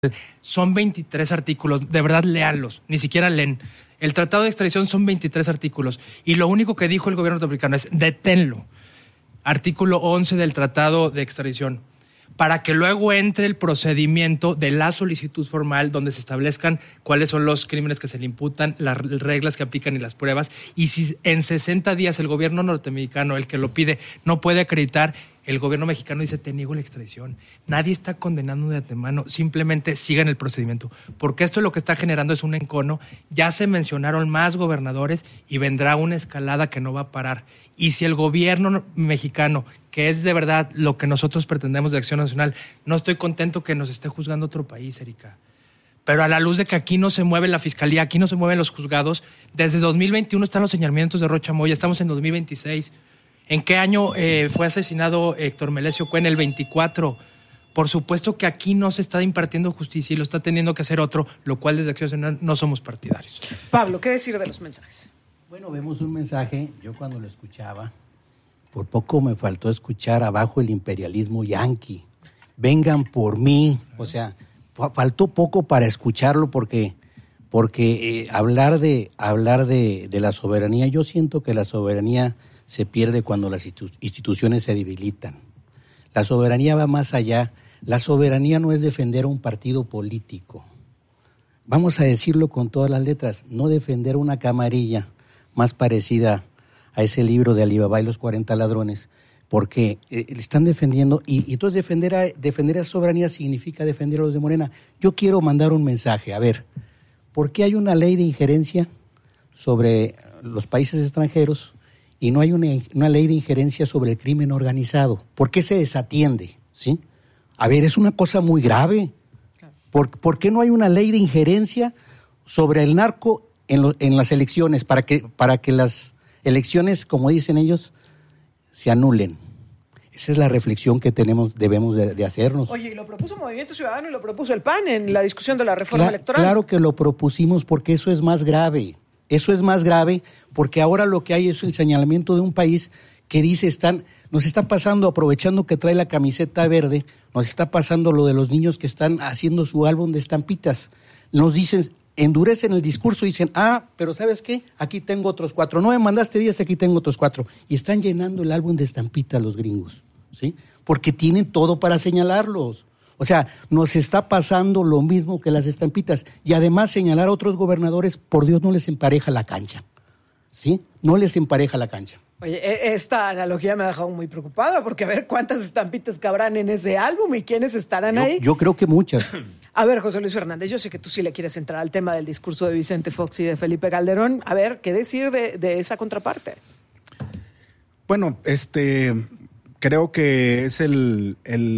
Son 23 artículos, de verdad léanlos, ni siquiera leen. El tratado de extradición son 23 artículos y lo único que dijo el gobierno norteamericano es deténlo. Artículo 11 del tratado de extradición, para que luego entre el procedimiento de la solicitud formal donde se establezcan cuáles son los crímenes que se le imputan, las reglas que aplican y las pruebas. Y si en 60 días el gobierno norteamericano, el que lo pide, no puede acreditar, el gobierno mexicano dice, te niego la extradición. Nadie está condenando de antemano, simplemente sigan el procedimiento. Porque esto lo que está generando es un encono. Ya se mencionaron más gobernadores y vendrá una escalada que no va a parar. Y si el gobierno mexicano, que es de verdad lo que nosotros pretendemos de Acción Nacional, no estoy contento que nos esté juzgando otro país, Erika. Pero a la luz de que aquí no se mueve la fiscalía, aquí no se mueven los juzgados, desde 2021 están los señalamientos de Rocha Moya, estamos en 2026. ¿En qué año fue asesinado Héctor Melesio Cuen? El 24. Por supuesto que aquí no se está impartiendo justicia y lo está teniendo que hacer otro, lo cual desde Acción Nacional no somos partidarios. Pablo, ¿qué decir de los mensajes? Bueno, vemos un mensaje, yo cuando lo escuchaba, por poco me faltó escuchar abajo el imperialismo yanqui. Vengan por mí, o sea, faltó poco para escucharlo porque hablar de la soberanía, yo siento que la soberanía se pierde cuando las instituciones se debilitan. La soberanía va más allá. La soberanía no es defender a un partido político. Vamos a decirlo con todas las letras, no defender una camarilla más parecida a ese libro de Alibaba y los 40 ladrones, porque están defendiendo, y entonces defender a soberanía significa defender a los de Morena. Yo quiero mandar un mensaje, a ver, ¿por qué hay una ley de injerencia sobre los países extranjeros y no hay una ley de injerencia sobre el crimen organizado? ¿Por qué se desatiende? ¿Sí? A ver, es una cosa muy grave. ¿Por qué no hay una ley de injerencia sobre el narco en las elecciones para que las elecciones, como dicen ellos, se anulen? Esa es la reflexión que debemos de hacernos. Oye, y lo propuso Movimiento Ciudadano y lo propuso el PAN en la discusión de la reforma electoral. Claro que lo propusimos porque eso es más grave. Eso es más grave porque ahora lo que hay es el señalamiento de un país que dice nos está pasando, aprovechando que trae la camiseta verde, nos está pasando lo de los niños que están haciendo su álbum de estampitas. Nos dicen, endurecen el discurso y dicen, pero ¿sabes qué? Aquí tengo otros 4. No me mandaste 10, aquí tengo otros 4. Y están llenando el álbum de estampitas los gringos, ¿sí? Porque tienen todo para señalarlos. O sea, nos está pasando lo mismo que las estampitas. Y además señalar a otros gobernadores, por Dios, no les empareja la cancha. ¿Sí? No les empareja la cancha. Oye, esta analogía me ha dejado muy preocupada porque a ver cuántas estampitas cabrán en ese álbum y quiénes estarán ahí. Yo creo que muchas. A ver, José Luis Fernández, yo sé que tú sí le quieres entrar al tema del discurso de Vicente Fox y de Felipe Calderón. A ver, ¿qué decir de esa contraparte? Bueno, creo que es el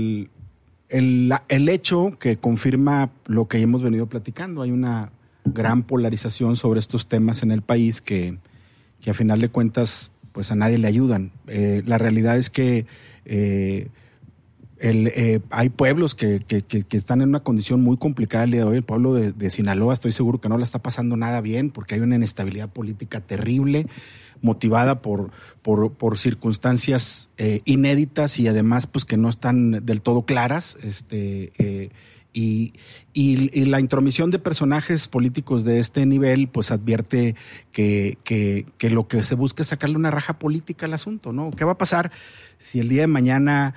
hecho que confirma lo que hemos venido platicando. Hay una gran polarización sobre estos temas en el país que a final de cuentas pues a nadie le ayudan. La realidad es que hay pueblos que están en una condición muy complicada el día de hoy. El pueblo de Sinaloa estoy seguro que no la está pasando nada bien porque hay una inestabilidad política terrible motivada por circunstancias inéditas y además pues que no están del todo claras. Y la intromisión de personajes políticos de este nivel pues advierte que lo que se busca es sacarle una raja política al asunto, ¿no? ¿Qué va a pasar si el día de mañana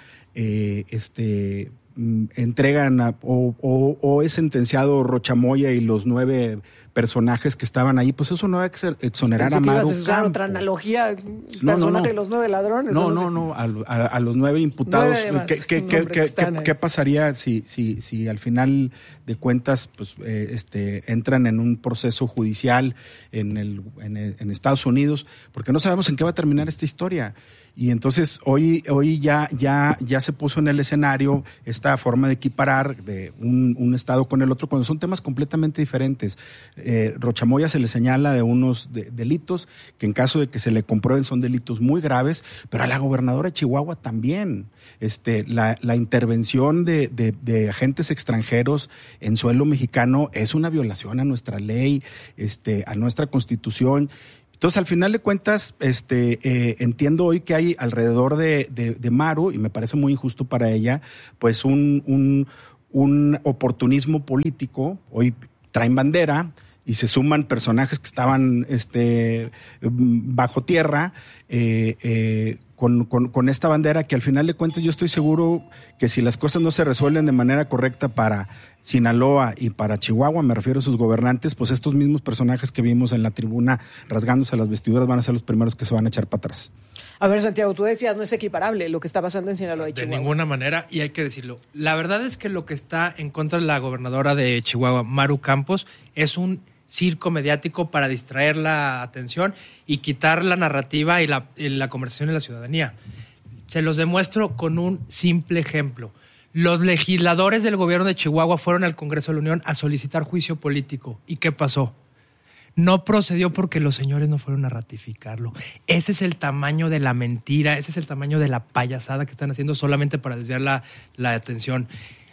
entregan o es sentenciado Rocha Moya y los 9 personajes que estaban ahí? Pues eso no va a exonerar a Maru Campo. Otra analogía, personaje de los 9 ladrones. No, a los 9 imputados. 9 ¿Qué pasaría si al final de cuentas pues entran en un proceso judicial en Estados Unidos? Porque no sabemos en qué va a terminar esta historia. Y entonces hoy ya se puso en el escenario esta forma de equiparar de un estado con el otro cuando son temas completamente diferentes. Rocha Moya se le señala de unos delitos que en caso de que se le comprueben son delitos muy graves, pero a la gobernadora de Chihuahua también. La intervención de agentes extranjeros en suelo mexicano es una violación a nuestra ley, a nuestra Constitución. Entonces, al final de cuentas, entiendo hoy que hay alrededor de Maru, y me parece muy injusto para ella, pues un un oportunismo político. Hoy traen bandera y se suman personajes que estaban bajo tierra con esta bandera, que al final de cuentas yo estoy seguro que si las cosas no se resuelven de manera correcta para Sinaloa y para Chihuahua, me refiero a sus gobernantes, pues estos mismos personajes que vimos en la tribuna rasgándose las vestiduras van a ser los primeros que se van a echar para atrás. A ver, Santiago, tú decías, no es equiparable lo que está pasando en Sinaloa y Chihuahua. De ninguna manera, y hay que decirlo. La verdad es que lo que está en contra de la gobernadora de Chihuahua, Maru Campos, es un circo mediático para distraer la atención y quitar la narrativa y la conversación en la ciudadanía. Se los demuestro con un simple ejemplo. Los legisladores del gobierno de Chihuahua fueron al Congreso de la Unión a solicitar juicio político. ¿Y qué pasó? No procedió porque los señores no fueron a ratificarlo. Ese es el tamaño de la mentira, ese es el tamaño de la payasada que están haciendo solamente para desviar la atención.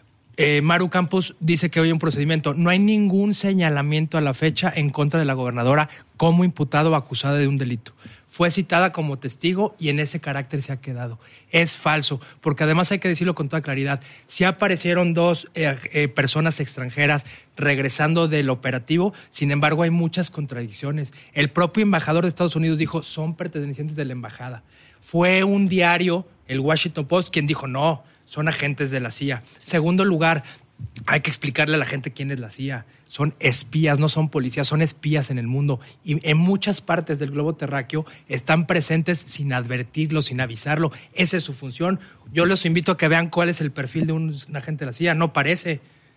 Maru Campos dice que hoy hay un procedimiento. No hay ningún señalamiento a la fecha en contra de la gobernadora como imputada o acusada de un delito. Fue citada como testigo y en ese carácter se ha quedado. Es falso, porque además hay que decirlo con toda claridad. Sí aparecieron 2 personas extranjeras regresando del operativo, sin embargo hay muchas contradicciones. El propio embajador de Estados Unidos dijo, son pertenecientes de la embajada. Fue un diario, el Washington Post, quien dijo, no, son agentes de la CIA. Segundo lugar, hay que explicarle a la gente quién es la CIA. Son espías, no son policías, son espías en el mundo. Y en muchas partes del globo terráqueo están presentes sin advertirlo, sin avisarlo. Esa es su función. Yo los invito a que vean cuál es el perfil de un agente de la CIA. No parece.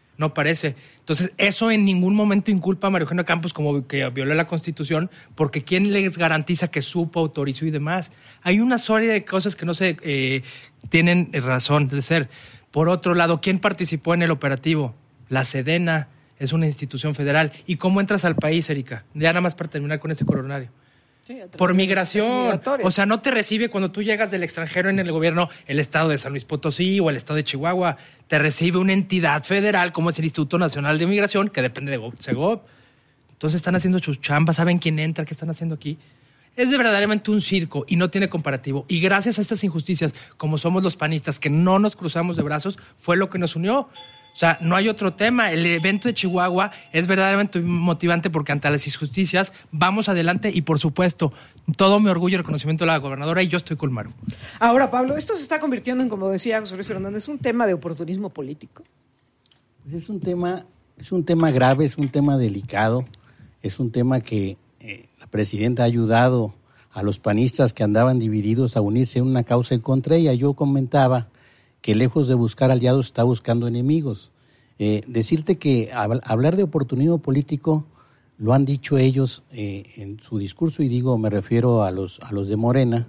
Entonces, eso en ningún momento inculpa a María Eugenia Campos como que violó la Constitución, porque ¿quién les garantiza que supo, autorizó y demás? Hay una serie de cosas que no se tienen razón de ser. Por otro lado, ¿quién participó en el operativo? La Sedena, es una institución federal. ¿Y cómo entras al país, Erika? Ya nada más para terminar con este coronario. Sí, por migración. O sea, no te recibe cuando tú llegas del extranjero en el gobierno, el estado de San Luis Potosí o el estado de Chihuahua. Te recibe una entidad federal como es el Instituto Nacional de Migración, que depende de Segov. Entonces están haciendo sus chambas, saben quién entra, qué están haciendo aquí. Es de verdaderamente un circo y no tiene comparativo. Y gracias a estas injusticias, como somos los panistas, que no nos cruzamos de brazos, fue lo que nos unió. O sea, no hay otro tema. El evento de Chihuahua es verdaderamente motivante porque ante las injusticias vamos adelante y, por supuesto, todo mi orgullo y reconocimiento de la gobernadora, y yo estoy con Maru. Ahora, Pablo, esto se está convirtiendo en, como decía José Luis Fernández, un tema de oportunismo político. Pues es un tema grave, es un tema delicado, es un tema que la presidenta ha ayudado a los panistas que andaban divididos a unirse en una causa en contra ella. Yo comentaba que lejos de buscar aliados está buscando enemigos. Decirte que hablar de oportunismo político lo han dicho ellos en su discurso, y digo, me refiero a los de Morena,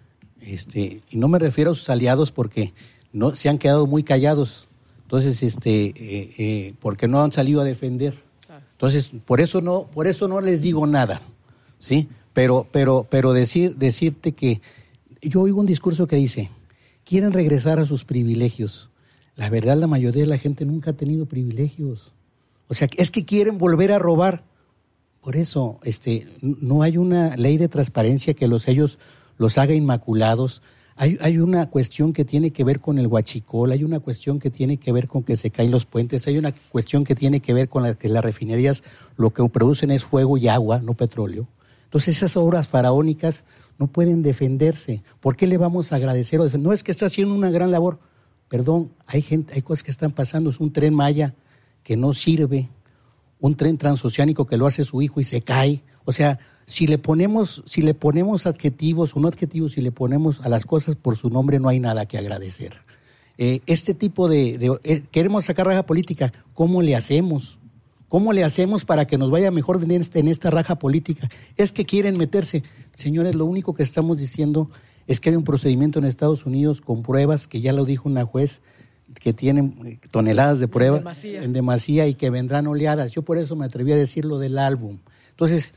y no me refiero a sus aliados porque no se han quedado muy callados. Entonces, porque no han salido a defender. Entonces, por eso no les digo nada, ¿sí? Pero decirte que yo oigo un discurso que dice, quieren regresar a sus privilegios. La verdad, la mayoría de la gente nunca ha tenido privilegios. O sea, es que quieren volver a robar. Por eso, no hay una ley de transparencia que ellos los haga inmaculados. Hay una cuestión que tiene que ver con el huachicol, hay una cuestión que tiene que ver con que se caen los puentes, hay una cuestión que tiene que ver con que las refinerías lo que producen es fuego y agua, no petróleo. Entonces esas obras faraónicas no pueden defenderse. ¿Por qué le vamos a agradecer? No es que está haciendo una gran labor. Perdón, hay cosas que están pasando. Es un tren Maya que no sirve, un tren transoceánico que lo hace su hijo y se cae. O sea, si le ponemos adjetivos o no adjetivos, si le ponemos a las cosas por su nombre, no hay nada que agradecer. Este tipo queremos sacar raja política. ¿Cómo le hacemos? ¿Cómo le hacemos para que nos vaya mejor en esta raja política? Es que quieren meterse. Señores, lo único que estamos diciendo es que hay un procedimiento en Estados Unidos con pruebas, que ya lo dijo una juez, que tienen toneladas de pruebas en demasía y que vendrán oleadas. Yo por eso me atreví a decir lo del álbum. Entonces,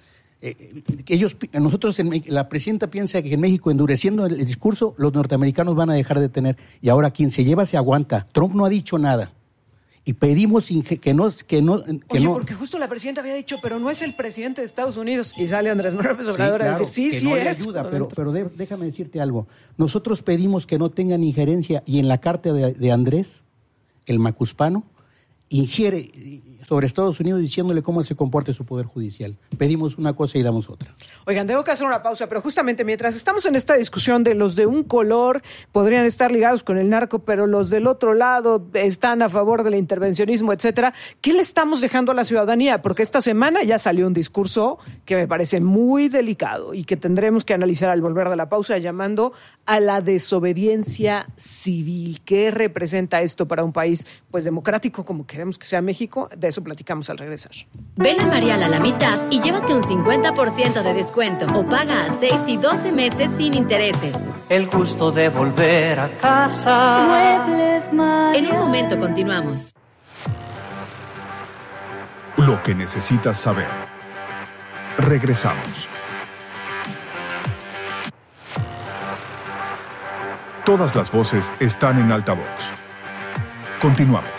la presidenta piensa que en México, endureciendo el discurso, los norteamericanos van a dejar de tener. Y ahora quien se lleva se aguanta. Trump no ha dicho nada. Y pedimos que no. Porque justo la presidenta había dicho, pero no es el presidente de Estados Unidos. Y sale Andrés Manuel López Obrador a decir, sí no es. Ayuda, pero déjame decirte algo. Nosotros pedimos que no tengan injerencia, y en la carta de Andrés, el macuspano, ingiere sobre Estados Unidos diciéndole cómo se comporte su poder judicial. Pedimos una cosa y damos otra. Oigan, tengo que hacer una pausa, pero justamente mientras estamos en esta discusión de los de un color podrían estar ligados con el narco, pero los del otro lado están a favor del intervencionismo, etcétera, ¿qué le estamos dejando a la ciudadanía? Porque esta semana ya salió un discurso que me parece muy delicado y que tendremos que analizar al volver de la pausa, llamando a la desobediencia civil. ¿Qué representa esto para un país pues democrático como queremos que sea México? De eso platicamos al regresar. Ven a Marial a la mitad y llévate un 50% de descuento o paga a 6 y 12 meses sin intereses. El gusto de volver a casa. Muebles Marial. En un momento continuamos. Lo que necesitas saber. Regresamos. Todas las voces están en altavoz. Continuamos.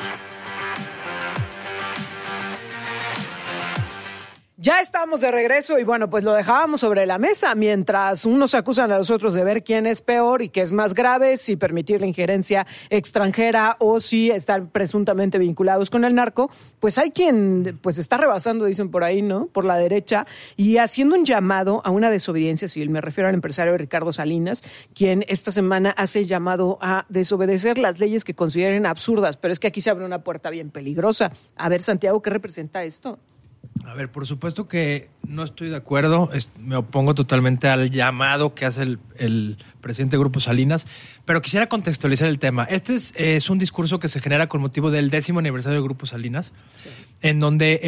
Ya estamos de regreso y bueno, pues lo dejábamos sobre la mesa mientras unos acusan a los otros de ver quién es peor y qué es más grave, si permitir la injerencia extranjera o si están presuntamente vinculados con el narco, pues hay quien pues está rebasando, dicen por ahí, ¿no? Por la derecha y haciendo un llamado a una desobediencia civil. Me refiero al empresario Ricardo Salinas, quien esta semana hace llamado a desobedecer las leyes que consideren absurdas, pero es que aquí se abre una puerta bien peligrosa. A ver, Santiago, ¿qué representa esto? A ver, por supuesto que no estoy de acuerdo, me opongo totalmente al llamado que hace el presidente del Grupo Salinas, pero quisiera contextualizar el tema. Este es un discurso que se genera con motivo del 10º aniversario del Grupo Salinas, sí, en donde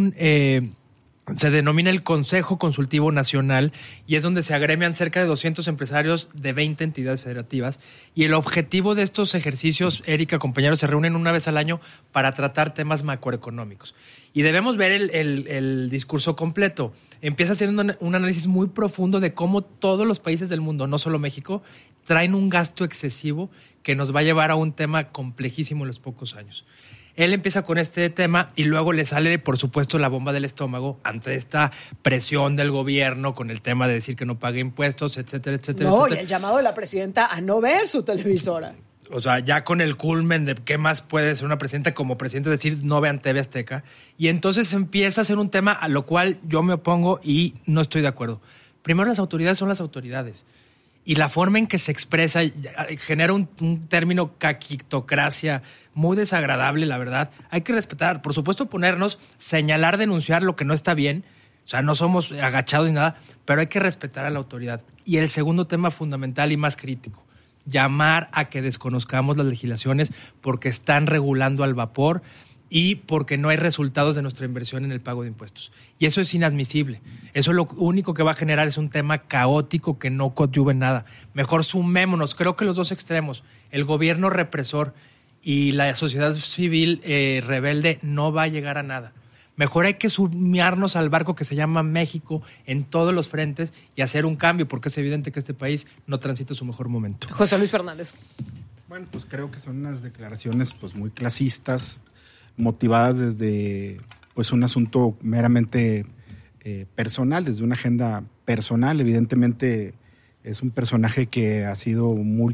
se denomina el Consejo Consultivo Nacional y es donde se agremian cerca de 200 empresarios de 20 entidades federativas y el objetivo de estos ejercicios, Erika, compañeros, se reúnen una vez al año para tratar temas macroeconómicos. Y debemos ver el discurso completo. Empieza haciendo un análisis muy profundo de cómo todos los países del mundo, no solo México, traen un gasto excesivo que nos va a llevar a un tema complejísimo en los pocos años. Él empieza con este tema y luego le sale, por supuesto, la bomba del estómago ante esta presión del gobierno con el tema de decir que no pague impuestos, etcétera, etcétera. No, etcétera. Y el llamado de la presidenta a no ver su televisora. O sea, ya con el culmen de qué más puede ser una presidenta como presidente decir no vean TV Azteca. Y entonces empieza a ser un tema a lo cual yo me opongo y no estoy de acuerdo. Primero, las autoridades son las autoridades. Y la forma en que se expresa genera un término caquitocracia muy desagradable, la verdad. Hay que respetar, por supuesto, ponernos, señalar, denunciar lo que no está bien. O sea, no somos agachados ni nada, pero hay que respetar a la autoridad. Y el segundo tema fundamental y más crítico, llamar a que desconozcamos las legislaciones porque están regulando al vapor y porque no hay resultados de nuestra inversión en el pago de impuestos. Y eso es inadmisible. Eso lo único que va a generar es un tema caótico que no coadyuve en nada. Mejor sumémonos. Creo que los dos extremos, el gobierno represor y la sociedad civil rebelde, no va a llegar a nada. Mejor hay que sumarnos al barco que se llama México en todos los frentes y hacer un cambio, porque es evidente que este país no transita su mejor momento. José Luis Fernández. Bueno, pues creo que son unas declaraciones pues muy clasistas, motivadas desde pues un asunto meramente personal, desde una agenda personal. Evidentemente es un personaje que ha sido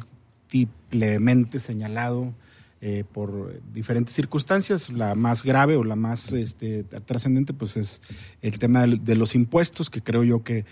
múltiplemente señalado por diferentes circunstancias. La más grave o la más trascendente pues es el tema de los impuestos, que creo yo que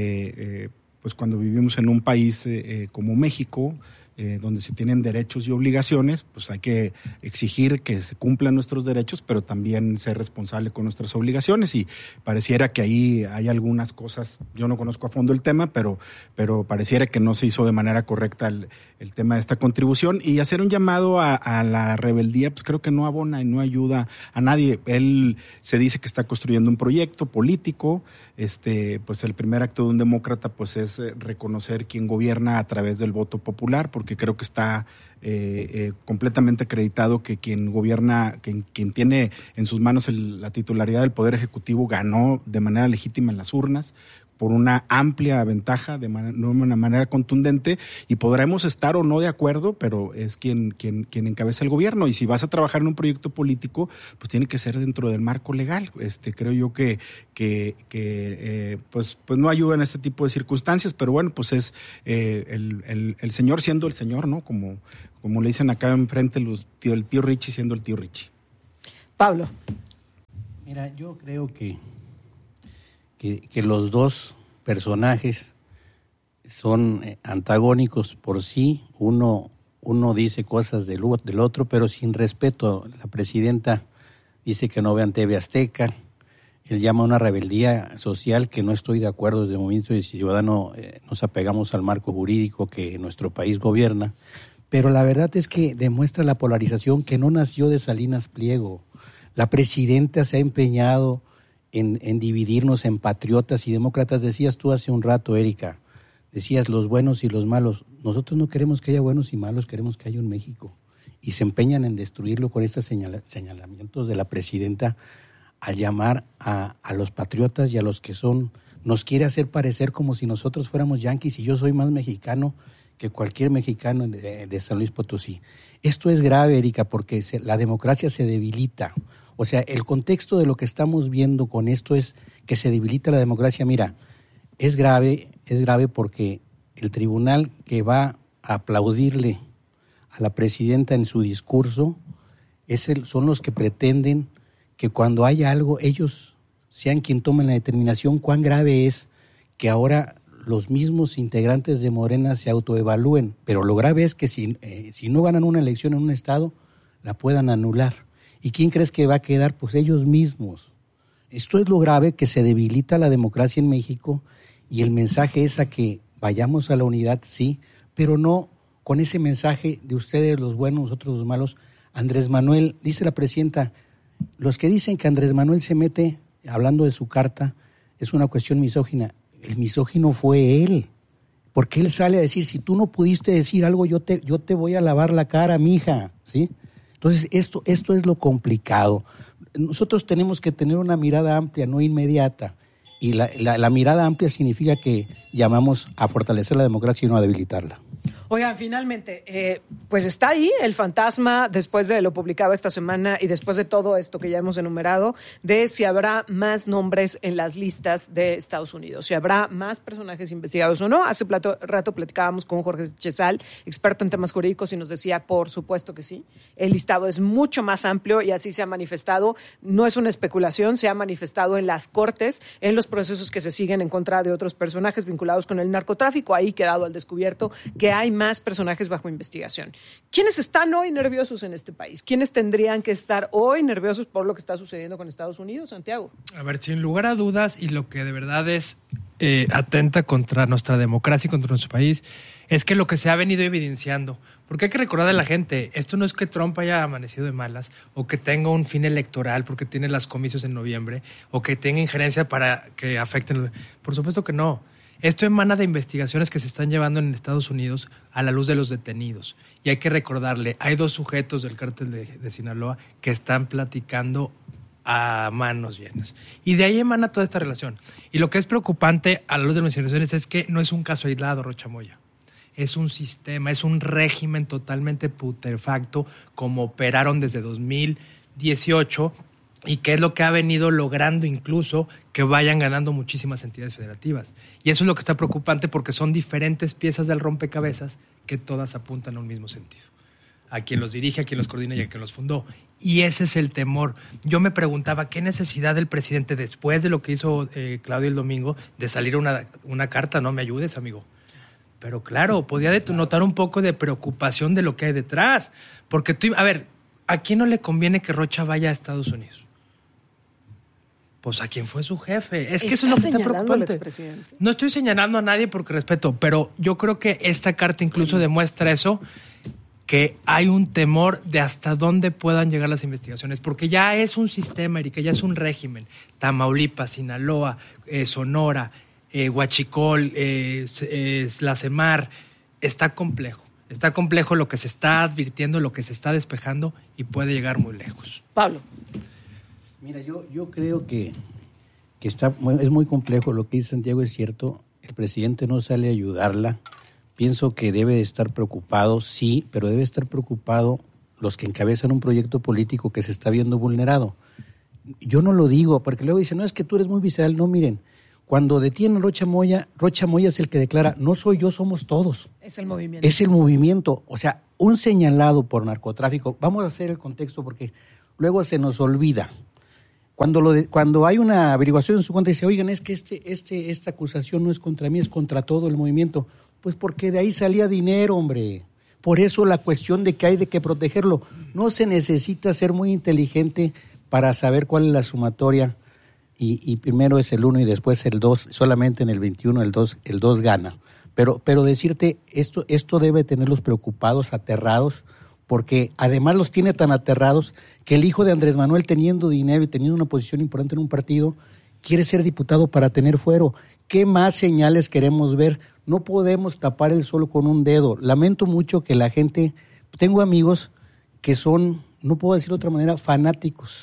pues cuando vivimos en un país como México, donde se tienen derechos y obligaciones, pues hay que exigir que se cumplan nuestros derechos, pero también ser responsable con nuestras obligaciones. Y pareciera que ahí hay algunas cosas, yo no conozco a fondo el tema, pero pareciera que no se hizo de manera correcta el tema de esta contribución. Y hacer un llamado a la rebeldía, pues creo que no abona y no ayuda a nadie. Él se dice que está construyendo un proyecto político. Pues el primer acto de un demócrata pues es reconocer quién gobierna a través del voto popular, porque creo que está completamente acreditado que quien gobierna, quien tiene en sus manos la titularidad del Poder Ejecutivo ganó de manera legítima en las urnas por una amplia ventaja, de una manera contundente, y podremos estar o no de acuerdo, pero es quien encabeza el gobierno. Y si vas a trabajar en un proyecto político, pues tiene que ser dentro del marco legal. Creo yo que pues no ayuda en este tipo de circunstancias, pero bueno, pues es el señor siendo el señor, ¿no? Como le dicen acá enfrente el tío Richie siendo el tío Richie. Pablo. Mira, yo creo que los dos personajes son antagónicos por sí. Uno dice cosas del otro, pero sin respeto. La presidenta dice que no vean TV Azteca. Él llama a una rebeldía social que no estoy de acuerdo. Desde el Movimiento Ciudadano nos apegamos al marco jurídico que nuestro país gobierna. Pero la verdad es que demuestra la polarización que no nació de Salinas Pliego. La presidenta se ha empeñado en dividirnos en patriotas y demócratas. Decías tú hace un rato, Erika, decías los buenos y los malos. Nosotros no queremos que haya buenos y malos, queremos que haya un México. Y se empeñan en destruirlo con estos señalamientos de la presidenta al llamar a los patriotas y a los que son, nos quiere hacer parecer como si nosotros fuéramos yanquis y yo soy más mexicano que cualquier mexicano de San Luis Potosí. Esto es grave, Erika, porque la democracia se debilita. O sea, el contexto de lo que estamos viendo con esto es que se debilita la democracia. Mira, es grave porque el tribunal que va a aplaudirle a la presidenta en su discurso son los que pretenden que cuando haya algo, ellos sean quien tomen la determinación. Cuán grave es que ahora los mismos integrantes de Morena se autoevalúen, pero lo grave es que si no ganan una elección en un estado, la puedan anular. ¿Y quién crees que va a quedar? Pues ellos mismos. Esto es lo grave, que se debilita la democracia en México, y el mensaje es a que vayamos a la unidad, sí, pero no con ese mensaje de ustedes los buenos, nosotros los malos. Andrés Manuel, dice la presidenta, los que dicen que Andrés Manuel se mete, hablando de su carta, es una cuestión misógina. El misógino fue él, porque él sale a decir, si tú no pudiste decir algo, yo te voy a lavar la cara, mija, ¿sí? Entonces, esto es lo complicado. Nosotros tenemos que tener una mirada amplia, no inmediata, y la mirada amplia significa que llamamos a fortalecer la democracia y no a debilitarla. Oigan, finalmente, pues está ahí el fantasma, después de lo publicado esta semana y después de todo esto que ya hemos enumerado, de si habrá más nombres en las listas de Estados Unidos, si habrá más personajes investigados o no. Hace rato platicábamos con Jorge Chesal, experto en temas jurídicos, y nos decía, por supuesto que sí. El listado es mucho más amplio y así se ha manifestado. No es una especulación, se ha manifestado en las cortes, en los procesos que se siguen en contra de otros personajes vinculados con el narcotráfico. Ahí quedado al descubierto que hay más personajes bajo investigación. ¿Quiénes están hoy nerviosos en este país? ¿Quiénes tendrían que estar hoy nerviosos por lo que está sucediendo con Estados Unidos, Santiago? A ver, sin lugar a dudas, y lo que de verdad es atenta contra nuestra democracia y contra nuestro país, es que lo que se ha venido evidenciando, porque hay que recordar a la gente, esto no es que Trump haya amanecido de malas, o que tenga un fin electoral porque tiene las comicios en noviembre, o que tenga injerencia para que afecten. Por supuesto que no. Esto emana de investigaciones que se están llevando en Estados Unidos a la luz de los detenidos. Y hay que recordarle, hay 2 sujetos del cártel de Sinaloa que están platicando a manos llenas. Y de ahí emana toda esta relación. Y lo que es preocupante a la luz de las investigaciones es que no es un caso aislado, Rocha Moya. Es un sistema, es un régimen totalmente putrefacto, como operaron desde 2018, y que es lo que ha venido logrando incluso que vayan ganando muchísimas entidades federativas. Y eso es lo que está preocupante, porque son diferentes piezas del rompecabezas que todas apuntan a un mismo sentido. A quien los dirige, a quien los coordina y a quien los fundó. Y ese es el temor. Yo me preguntaba qué necesidad del presidente, después de lo que hizo Claudia el domingo, de salir una carta, no me ayudes, amigo. Pero claro, podía denotar un poco de preocupación de lo que hay detrás. Porque ¿a quién no le conviene que Rocha vaya a Estados Unidos? Pues a quien fue su jefe. Es que eso es lo que está preocupante. No estoy señalando a nadie porque respeto, pero yo creo que esta carta incluso demuestra eso, que hay un temor de hasta dónde puedan llegar las investigaciones, porque ya es un sistema, Erika, ya es un régimen. Tamaulipas, Sinaloa, Sonora, Huachicol, la CEMAR, está complejo. Está complejo lo que se está advirtiendo, lo que se está despejando, y puede llegar muy lejos. Pablo. Mira, yo creo que es muy complejo. Lo que dice Santiago es cierto. El presidente no sale a ayudarla. Pienso que debe de estar preocupado, sí, pero debe estar preocupado los que encabezan un proyecto político que se está viendo vulnerado. Yo no lo digo, porque luego dicen, no, es que tú eres muy visceral. No, miren, cuando detienen a Rocha Moya es el que declara, no soy yo, somos todos. Es el movimiento. Es el movimiento. O sea, un señalado por narcotráfico. Vamos a hacer el contexto porque luego se nos olvida. Cuando hay una averiguación en su contra, dice, oigan, es que esta acusación no es contra mí, es contra todo el movimiento. Pues porque de ahí salía dinero, hombre. Por eso la cuestión de que hay de que protegerlo. No se necesita ser muy inteligente para saber cuál es la sumatoria. Y primero es el 1 y después el 2. Solamente en el 21 el 2 gana. Pero decirte, esto debe tenerlos preocupados, aterrados, porque además los tiene tan aterrados que el hijo de Andrés Manuel, teniendo dinero y teniendo una posición importante en un partido, quiere ser diputado para tener fuero. ¿Qué más señales queremos ver? No podemos tapar el sol con un dedo. Lamento mucho que la gente... Tengo amigos que son, no puedo decir de otra manera, fanáticos,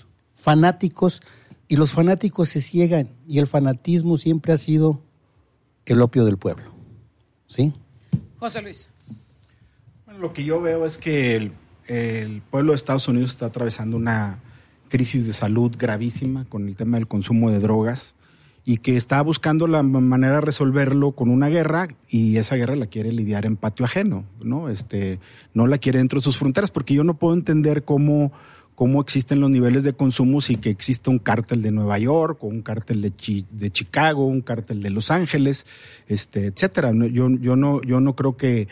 y los fanáticos se ciegan, y el fanatismo siempre ha sido el opio del pueblo. ¿Sí? José Luis. Bueno, lo que yo veo es que el pueblo de Estados Unidos está atravesando una crisis de salud gravísima con el tema del consumo de drogas y que está buscando la manera de resolverlo con una guerra, y esa guerra la quiere lidiar en patio ajeno, ¿no? No la quiere dentro de sus fronteras, porque yo no puedo entender cómo existen los niveles de consumo y que existe un cártel de Nueva York, o un cártel de Chicago, un cártel de Los Ángeles, etcétera. Yo no creo que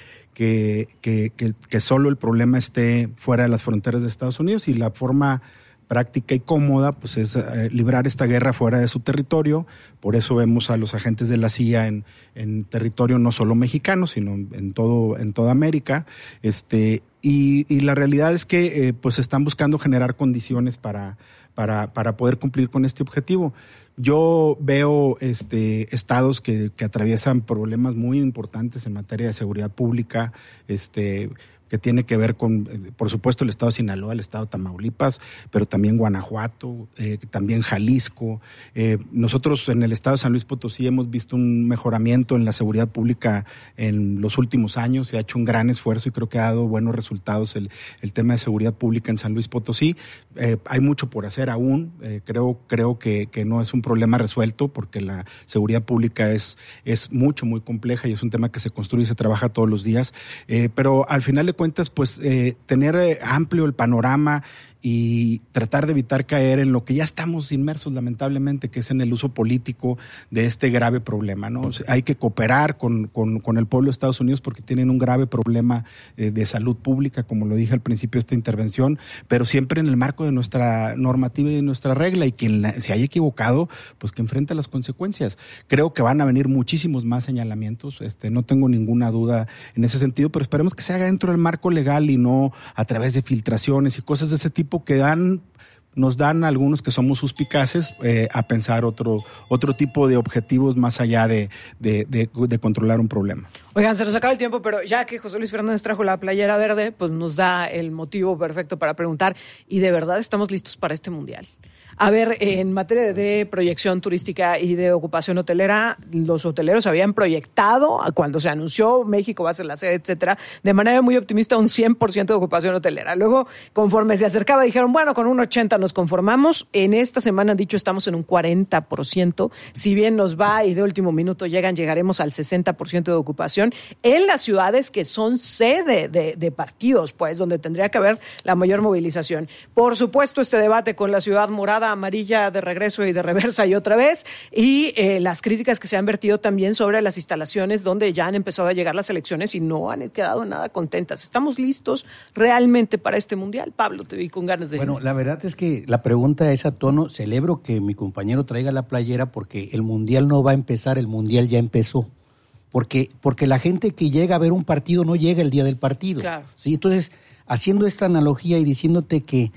solo el problema esté fuera de las fronteras de Estados Unidos, y la forma práctica y cómoda pues es librar esta guerra fuera de su territorio. Por eso vemos a los agentes de la CIA en territorio no solo mexicano, sino en toda América. Y la realidad es que pues están buscando generar condiciones para poder cumplir con este objetivo. Yo veo estados que atraviesan problemas muy importantes en materia de seguridad pública, que tiene que ver con, por supuesto, el estado de Sinaloa, el estado de Tamaulipas, pero también Guanajuato, también Jalisco. Nosotros en el estado de San Luis Potosí hemos visto un mejoramiento en la seguridad pública en los últimos años. Se ha hecho un gran esfuerzo y creo que ha dado buenos resultados el tema de seguridad pública en San Luis Potosí. Hay mucho por hacer aún. Creo que no es un problema resuelto, porque la seguridad pública es muy compleja y es un tema que se construye y se trabaja todos los días. Pero al final de cuentas, pues tener amplio el panorama y tratar de evitar caer en lo que ya estamos inmersos, lamentablemente, que es en el uso político de este grave problema, ¿no? O sea, hay que cooperar con el pueblo de Estados Unidos, porque tienen un grave problema de salud pública, como lo dije al principio de esta intervención, pero siempre en el marco de nuestra normativa y de nuestra regla, y quien se haya equivocado, pues que enfrente las consecuencias. Creo que van a venir muchísimos más señalamientos, no tengo ninguna duda en ese sentido, pero esperemos que se haga dentro del marco legal y no a través de filtraciones y cosas de ese tipo que nos dan a algunos que somos suspicaces a pensar otro tipo de objetivos más allá de controlar un problema. Oigan, se nos acaba el tiempo, pero ya que José Luis Fernández trajo la playera verde, pues nos da el motivo perfecto para preguntar, ¿y de verdad estamos listos para este mundial? A ver, en materia de proyección turística y de ocupación hotelera, los hoteleros habían proyectado, cuando se anunció México va a ser la sede, etcétera, de manera muy optimista un 100% de ocupación hotelera. Luego, conforme se acercaba, dijeron, bueno, con un 80% nos conformamos. En esta semana han dicho estamos en un 40%. Si bien nos va y de último minuto llegaremos al 60% de ocupación en las ciudades que son sede de partidos, pues, donde tendría que haber la mayor movilización. Por supuesto, este debate con la ciudad morada, amarilla, de regreso y de reversa y otra vez, y las críticas que se han vertido también sobre las instalaciones donde ya han empezado a llegar las elecciones y no han quedado nada contentas. ¿Estamos listos realmente para este mundial? Pablo, te vi con ganas de... Bueno, la verdad es que la pregunta es a tono. Celebro que mi compañero traiga la playera, porque el mundial no va a empezar, el mundial ya empezó. Porque la gente que llega a ver un partido no llega el día del partido. Claro. ¿Sí? Entonces, haciendo esta analogía y diciéndote que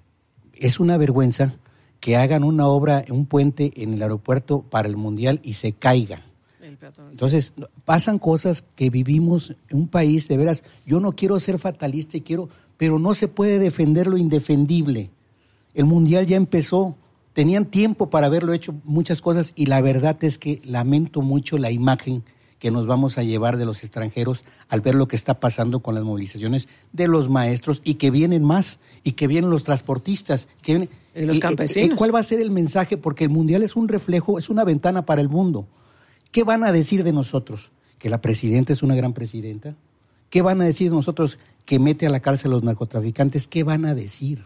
es una vergüenza que hagan una obra, un puente en el aeropuerto para el mundial y se caiga. Entonces, pasan cosas que vivimos en un país, de veras, yo no quiero ser fatalista pero no se puede defender lo indefendible. El mundial ya empezó, tenían tiempo para haberlo hecho muchas cosas, y la verdad es que lamento mucho la imagen que nos vamos a llevar de los extranjeros al ver lo que está pasando con las movilizaciones de los maestros, y que vienen más, y que vienen los transportistas, que vienen, y los campesinos. ¿Cuál va a ser el mensaje? Porque el mundial es un reflejo, es una ventana para el mundo. ¿Qué van a decir de nosotros? ¿Que la presidenta es una gran presidenta? ¿Qué van a decir de nosotros que mete a la cárcel a los narcotraficantes? ¿Qué van a decir?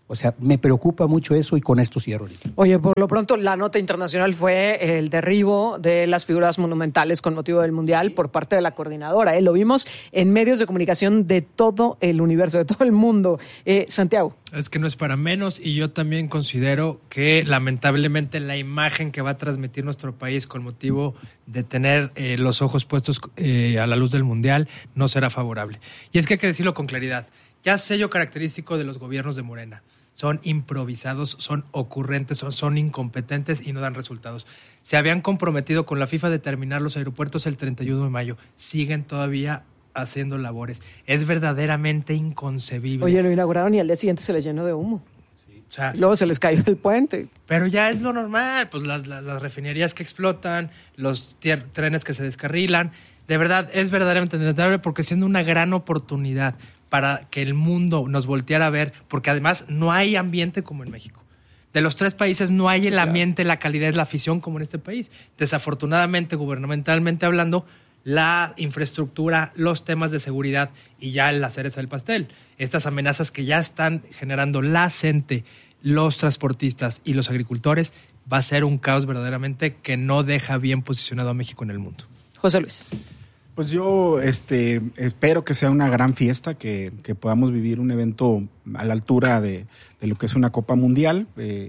O sea, me preocupa mucho eso y con esto cierro. Oye, por lo pronto la nota internacional fue el derribo de las figuras monumentales con motivo del Mundial por parte de la coordinadora. Lo vimos en medios de comunicación de todo el universo, de todo el mundo. Santiago. Es que no es para menos y yo también considero que lamentablemente la imagen que va a transmitir nuestro país con motivo de tener los ojos puestos a la luz del Mundial no será favorable. Y es que hay que decirlo con claridad. Ya sello característico de los gobiernos de Morena. Son improvisados, son ocurrentes, son incompetentes y no dan resultados. Se habían comprometido con la FIFA de terminar los aeropuertos el 31 de mayo. Siguen todavía haciendo labores. Es verdaderamente inconcebible. Oye, lo inauguraron y al día siguiente se les llenó de humo. Sí. O sea, luego se les cayó el puente. Pero ya es lo normal, pues las refinerías que explotan, los trenes que se descarrilan. De verdad, es verdaderamente lamentable porque siendo una gran oportunidad para que el mundo nos volteara a ver, porque además no hay ambiente como en México. De los 3 países no hay el ambiente, la calidad, la afición como en este país. Desafortunadamente, gubernamentalmente hablando, la infraestructura, los temas de seguridad y ya la cereza del pastel. Estas amenazas que ya están generando la gente, los transportistas y los agricultores, va a ser un caos verdaderamente que no deja bien posicionado a México en el mundo. José Luis. Pues yo espero que sea una gran fiesta, que podamos vivir un evento a la altura de lo que es una Copa Mundial.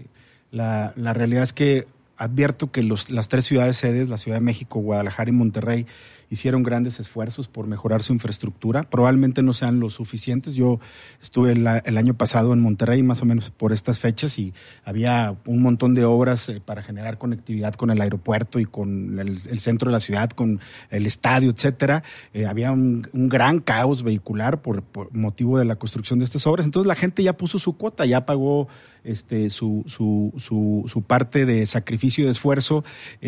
La realidad es que advierto que las 3 ciudades sedes, la Ciudad de México, Guadalajara y Monterrey, hicieron grandes esfuerzos por mejorar su infraestructura. Probablemente no sean los suficientes. Yo estuve el año pasado en Monterrey, más o menos por estas fechas, y había un montón de obras para generar conectividad con el aeropuerto y con el centro de la ciudad, con el estadio, etcétera. Había un gran caos vehicular por motivo de la construcción de estas obras. Entonces la gente ya puso su cuota, ya pagó su parte de sacrificio y de esfuerzo.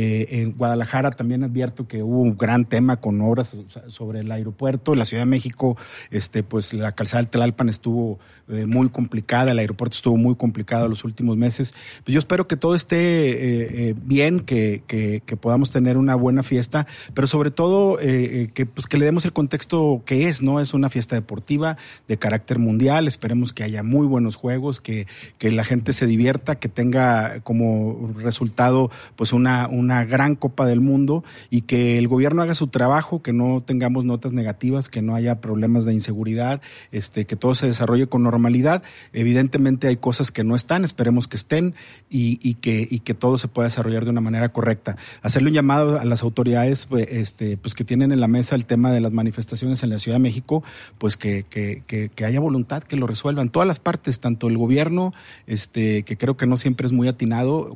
En Guadalajara también advierto que hubo un gran tema con obras sobre el aeropuerto. La Ciudad de México, pues la calzada del Tlalpan estuvo muy complicada, el aeropuerto estuvo muy complicado los últimos meses. Pues yo espero que todo esté bien, que podamos tener una buena fiesta, pero sobre todo que le demos el contexto que es, ¿no? Es una fiesta deportiva de carácter mundial. Esperemos que haya muy buenos juegos, que la gente se divierta, que tenga como resultado pues una gran Copa del Mundo y que el gobierno haga su trabajo, que no tengamos notas negativas, que no haya problemas de inseguridad, que todo se desarrolle con normalidad. Evidentemente hay cosas que no están, esperemos que estén y que todo se pueda desarrollar de una manera correcta. Hacerle un llamado a las autoridades pues que tienen en la mesa el tema de las manifestaciones en la Ciudad de México, pues que haya voluntad, que lo resuelvan todas las partes, tanto el gobierno, que creo que no siempre es muy atinado,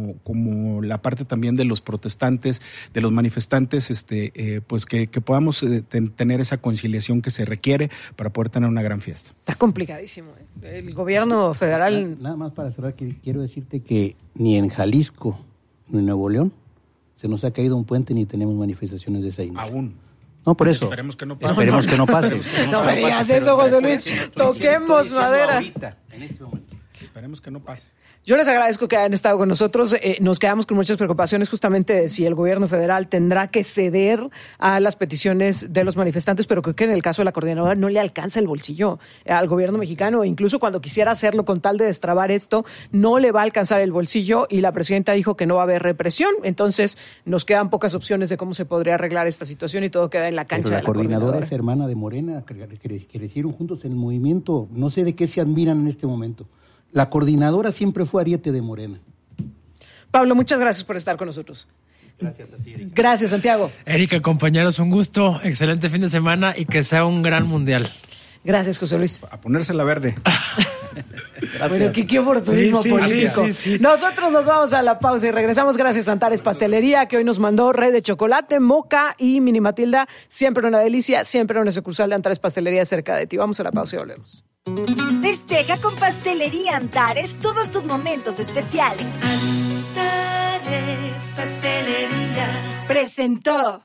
como la parte también de los protestantes, de los manifestantes, pues que podamos tener esa conciliación que se requiere para poder tener una gran fiesta. Está complicadísimo. El gobierno federal... Nada más para cerrar, quiero decirte que ni en Jalisco ni en Nuevo León se nos ha caído un puente ni tenemos manifestaciones de esa índole. Aún. No, por eso. Esperemos que no pase. Esperemos que no pase. No me digas eso, José Luis. Toquemos madera. Ahorita, en este momento. Esperemos que no pase. Yo les agradezco que hayan estado con nosotros. Nos quedamos con muchas preocupaciones justamente de si el gobierno federal tendrá que ceder a las peticiones de los manifestantes, pero creo que en el caso de la coordinadora no le alcanza el bolsillo al gobierno mexicano. Incluso cuando quisiera hacerlo con tal de destrabar esto, no le va a alcanzar el bolsillo y la presidenta dijo que no va a haber represión. Entonces nos quedan pocas opciones de cómo se podría arreglar esta situación y todo queda en la cancha pero de la coordinadora. Es hermana de Morena, que crecieron juntos en el movimiento. No sé de qué se admiran en este momento. La coordinadora siempre fue ariete de Morena. Pablo, muchas gracias por estar con nosotros. Gracias a ti, Erika. Gracias, Santiago. Erika, compañeros, un gusto, excelente fin de semana y que sea un gran mundial. Gracias, José Luis. A ponerse la verde. Bueno, qué oportunismo político. Sí. Nosotros nos vamos a la pausa y regresamos. Gracias a Antares Pastelería, que hoy nos mandó rey de chocolate, moca y mini Matilda. Siempre una delicia, siempre una sucursal de Antares Pastelería cerca de ti. Vamos a la pausa y volvemos. Festeja con Pastelería Antares todos tus momentos especiales. Antares Pastelería presentó.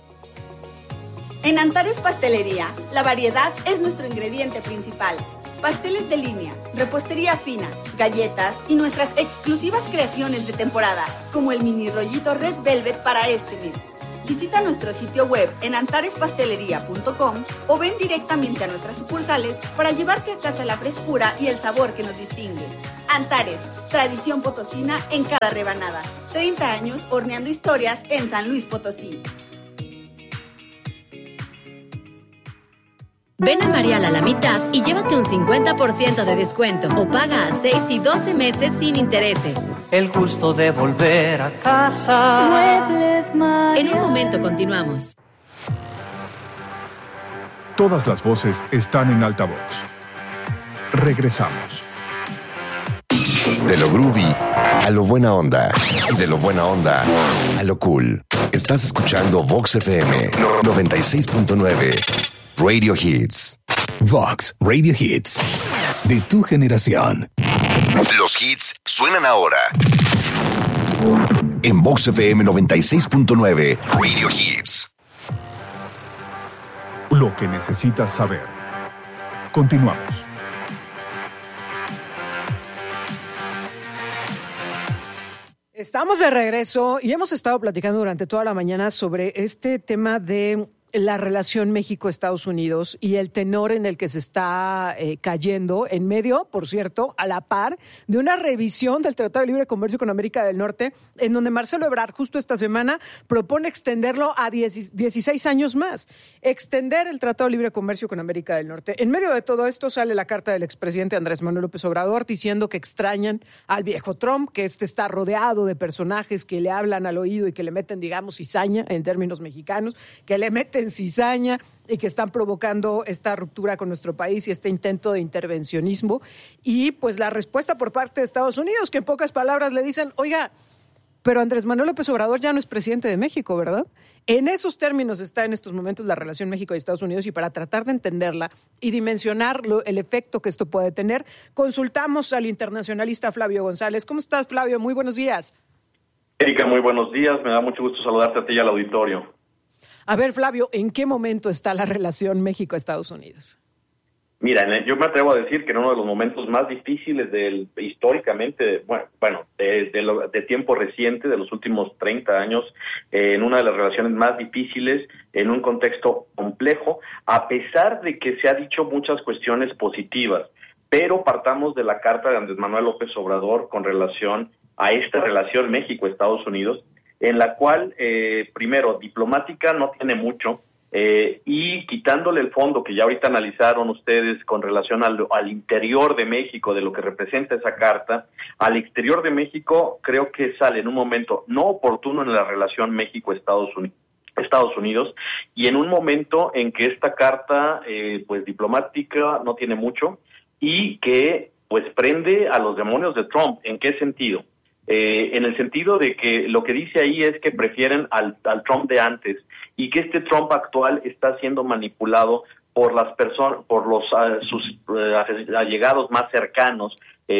En Antares Pastelería, la variedad es nuestro ingrediente principal. Pasteles de línea, repostería fina, galletas y nuestras exclusivas creaciones de temporada, como el mini rollito Red Velvet para este mes. Visita nuestro sitio web en antarespastelería.com o ven directamente a nuestras sucursales para llevarte a casa la frescura y el sabor que nos distingue. Antares, tradición potosina en cada rebanada. 30 años horneando historias en San Luis Potosí. Ven a Mariala la mitad y llévate un 50% de descuento o paga a 6 y 12 meses sin intereses. El gusto de volver a casa. Muebles Mariala. En un momento continuamos. Todas las voces están en altavoz. Regresamos. De lo groovy a lo buena onda. De lo buena onda a lo cool. Estás escuchando Vox FM 96.9. Radio Hits. Vox Radio Hits. De tu generación. Los hits suenan ahora. En Vox FM 96.9. Radio Hits. Lo que necesitas saber. Continuamos. Estamos de regreso y hemos estado platicando durante toda la mañana sobre este tema de la relación México-Estados Unidos y el tenor en el que se está cayendo en medio, por cierto, a la par de una revisión del Tratado de Libre Comercio con América del Norte, en donde Marcelo Ebrard justo esta semana propone extenderlo a 16 años más. Extender el Tratado de Libre Comercio con América del Norte. En medio de todo esto sale la carta del expresidente Andrés Manuel López Obrador diciendo que extrañan al viejo Trump, que está rodeado de personajes que le hablan al oído y que le meten, digamos, cizaña en términos mexicanos, que le meten cizaña y que están provocando esta ruptura con nuestro país y este intento de intervencionismo. Y pues la respuesta por parte de Estados Unidos, que en pocas palabras le dicen, oiga, pero Andrés Manuel López Obrador ya no es presidente de México, ¿verdad? En esos términos está en estos momentos la relación México y Estados Unidos, y para tratar de entenderla y dimensionar el efecto que esto puede tener, consultamos al internacionalista Flavio González. ¿Cómo estás, Flavio? Muy buenos días. Erika, muy buenos días. Me da mucho gusto saludarte a ti y al auditorio. A ver, Flavio, ¿en qué momento está la relación México-Estados Unidos? Mira, yo me atrevo a decir que en uno de los momentos más difíciles históricamente, de tiempo reciente, de los últimos 30 años, en una de las relaciones más difíciles, en un contexto complejo, a pesar de que se ha dicho muchas cuestiones positivas, pero partamos de la carta de Andrés Manuel López Obrador con relación a esta relación México-Estados Unidos, en la cual, primero, diplomática no tiene mucho, y quitándole el fondo que ya ahorita analizaron ustedes con relación al interior de México, de lo que representa esa carta, al exterior de México creo que sale en un momento no oportuno en la relación México-Estados Unidos, y en un momento en que esta carta, pues diplomática no tiene mucho, y que pues prende a los demonios de Trump. ¿En qué sentido? En el sentido de que lo que dice ahí es que prefieren al Trump de antes, y que este Trump actual está siendo manipulado por las personas, por sus allegados más cercanos,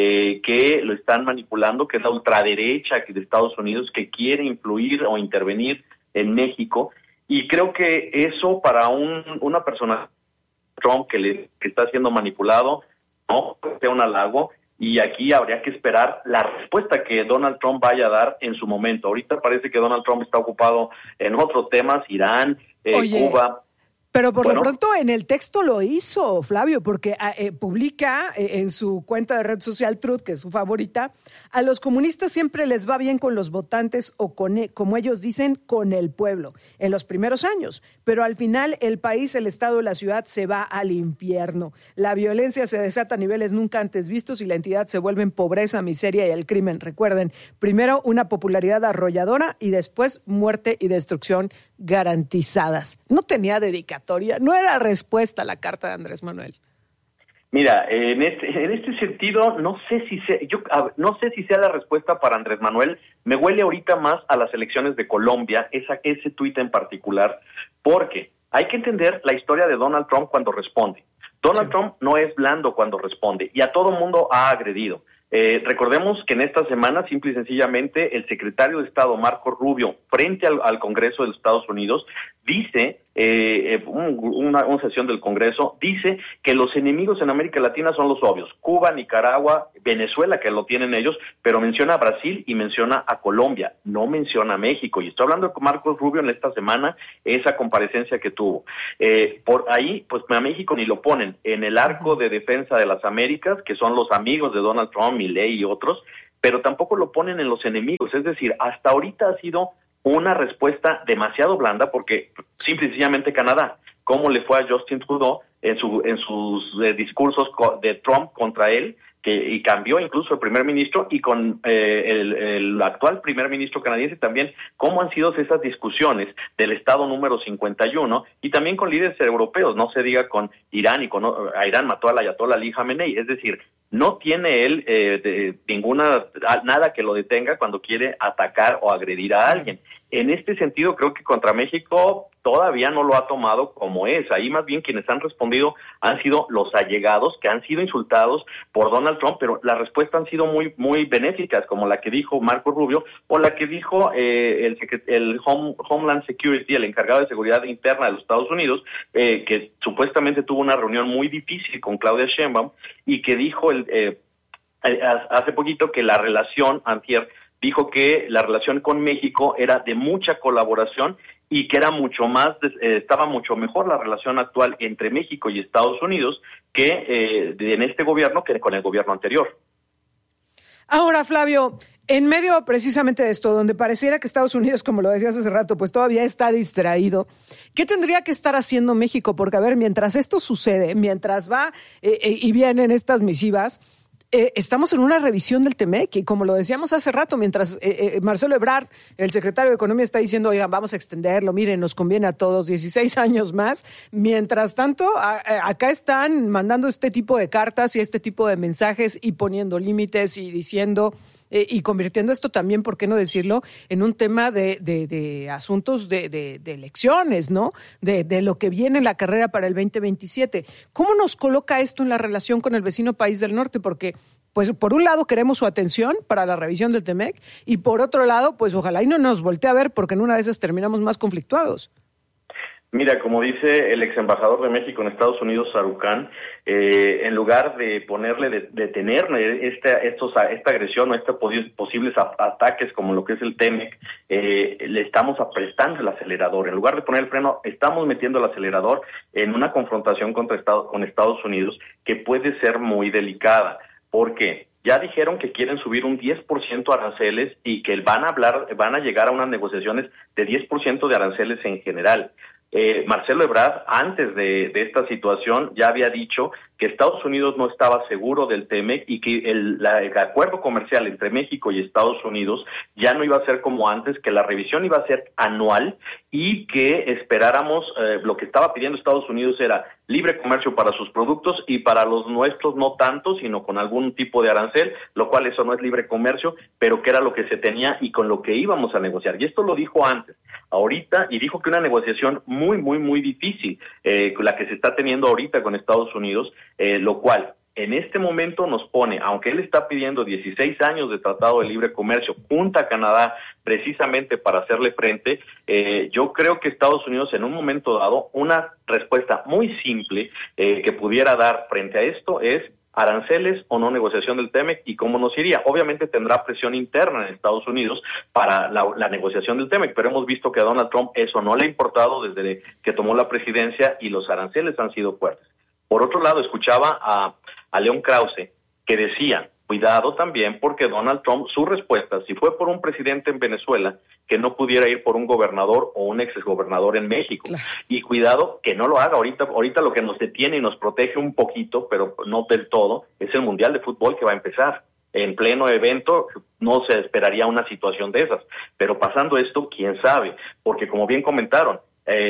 que lo están manipulando, que es la ultraderecha de Estados Unidos, que quiere influir o intervenir en México. Y creo que eso para una persona, Trump, que está siendo manipulado, no sea un halago. Y aquí habría que esperar la respuesta que Donald Trump vaya a dar en su momento. Ahorita parece que Donald Trump está ocupado en otros temas, Irán, Cuba. Pero por lo pronto en el texto lo hizo, Flavio, porque publica en su cuenta de red social Truth, que es su favorita, a los comunistas siempre les va bien con los votantes o como ellos dicen, con el pueblo, en los primeros años. Pero al final el país, el estado, la ciudad se va al infierno. La violencia se desata a niveles nunca antes vistos y la entidad se vuelve en pobreza, miseria y el crimen. Recuerden, primero una popularidad arrolladora y después muerte y destrucción garantizadas. No tenía dedicatoria, no era respuesta a la carta de Andrés Manuel. Mira, en este sentido, no sé si sea la respuesta para Andrés Manuel. Me huele ahorita más a las elecciones de Colombia, ese tuit en particular, porque hay que entender la historia de Donald Trump cuando responde. Donald Trump no es blando cuando responde y a todo mundo ha agredido. Recordemos que en esta semana, simple y sencillamente, el secretario de Estado, Marco Rubio, frente al Congreso de los Estados Unidos, dice una sesión del Congreso, dice que los enemigos en América Latina son los obvios, Cuba, Nicaragua, Venezuela, que lo tienen ellos, pero menciona a Brasil y menciona a Colombia, no menciona a México. Y estoy hablando con Marcos Rubio en esta semana, esa comparecencia que tuvo. Por ahí, pues a México ni lo ponen en el arco de defensa de las Américas, que son los amigos de Donald Trump, Milei y otros, pero tampoco lo ponen en los enemigos. Es decir, hasta ahorita ha sido una respuesta demasiado blanda, porque simple y sencillamente Canadá, cómo le fue a Justin Trudeau en sus discursos de Trump contra él, y cambió incluso el primer ministro, y con el actual primer ministro canadiense también, cómo han sido esas discusiones del estado número 51, y también con líderes europeos, no se diga con Irán, a Irán mató al ayatollah Ali Khamenei. Es decir, no tiene él nada que lo detenga cuando quiere atacar o agredir a alguien. En este sentido, creo que contra México todavía no lo ha tomado como es. Ahí más bien quienes han respondido han sido los allegados, que han sido insultados por Donald Trump, pero las respuestas han sido muy, muy benéficas, como la que dijo Marco Rubio, o la que dijo el Homeland Security, el encargado de seguridad interna de los Estados Unidos, que supuestamente tuvo una reunión muy difícil con Claudia Sheinbaum, y que dijo hace poquito que la relación, dijo que la relación con México era de mucha colaboración y que era estaba mucho mejor la relación actual entre México y Estados Unidos que en este gobierno que con el gobierno anterior. Ahora, Flavio, en medio precisamente de esto, donde pareciera que Estados Unidos, como lo decías hace rato, pues todavía está distraído, ¿qué tendría que estar haciendo México? Porque, a ver, mientras esto sucede, mientras va y vienen estas misivas, estamos en una revisión del TEMEC, y como lo decíamos hace rato, mientras Marcelo Ebrard, el secretario de Economía, está diciendo, oigan, vamos a extenderlo, miren, nos conviene a todos 16 años más, mientras tanto, acá están mandando este tipo de cartas y este tipo de mensajes y poniendo límites y diciendo... y convirtiendo esto también, ¿por qué no decirlo?, en un tema de asuntos de elecciones, ¿no? De lo que viene en la carrera para el 2027. ¿Cómo nos coloca esto en la relación con el vecino país del norte? Porque, pues, por un lado queremos su atención para la revisión del TEMEC, y por otro lado, pues, ojalá y no nos voltee a ver, porque en una de esas terminamos más conflictuados. Mira, como dice el ex embajador de México en Estados Unidos, Sarucán, en lugar de detener esta agresión o estos posibles ataques como lo que es el TEMEC, le estamos apretando el acelerador. En lugar de poner el freno, estamos metiendo el acelerador en una confrontación con Estados Unidos que puede ser muy delicada. ¿Por qué? Ya dijeron que quieren subir un 10% aranceles y que van a llegar a unas negociaciones de 10% de aranceles en general. Marcelo Ebrard, antes de esta situación, ya había dicho que Estados Unidos no estaba seguro del TEMEC y que el acuerdo comercial entre México y Estados Unidos ya no iba a ser como antes, que la revisión iba a ser anual y que esperáramos, lo que estaba pidiendo Estados Unidos era libre comercio para sus productos y para los nuestros no tanto, sino con algún tipo de arancel, lo cual eso no es libre comercio, pero que era lo que se tenía y con lo que íbamos a negociar. Y esto lo dijo antes. Ahorita, y dijo que una negociación muy, muy, muy difícil, la que se está teniendo ahorita con Estados Unidos, lo cual en este momento nos pone, aunque él está pidiendo 16 años de tratado de libre comercio junto a Canadá precisamente para hacerle frente, yo creo que Estados Unidos en un momento dado, una respuesta muy simple que pudiera dar frente a esto es aranceles o no negociación del TEMEC y cómo nos iría. Obviamente tendrá presión interna en Estados Unidos para la negociación del TEMEC, pero hemos visto que a Donald Trump eso no le ha importado desde que tomó la presidencia y los aranceles han sido fuertes. Por otro lado, escuchaba a León Krause que decía, cuidado también porque Donald Trump, su respuesta, si fue por un presidente en Venezuela, que no pudiera ir por un gobernador o un exgobernador en México. Claro. Y cuidado que no lo haga ahorita lo que nos detiene y nos protege un poquito, pero no del todo, es el Mundial de Fútbol que va a empezar. En pleno evento no se esperaría una situación de esas, pero pasando esto, quién sabe, porque como bien comentaron,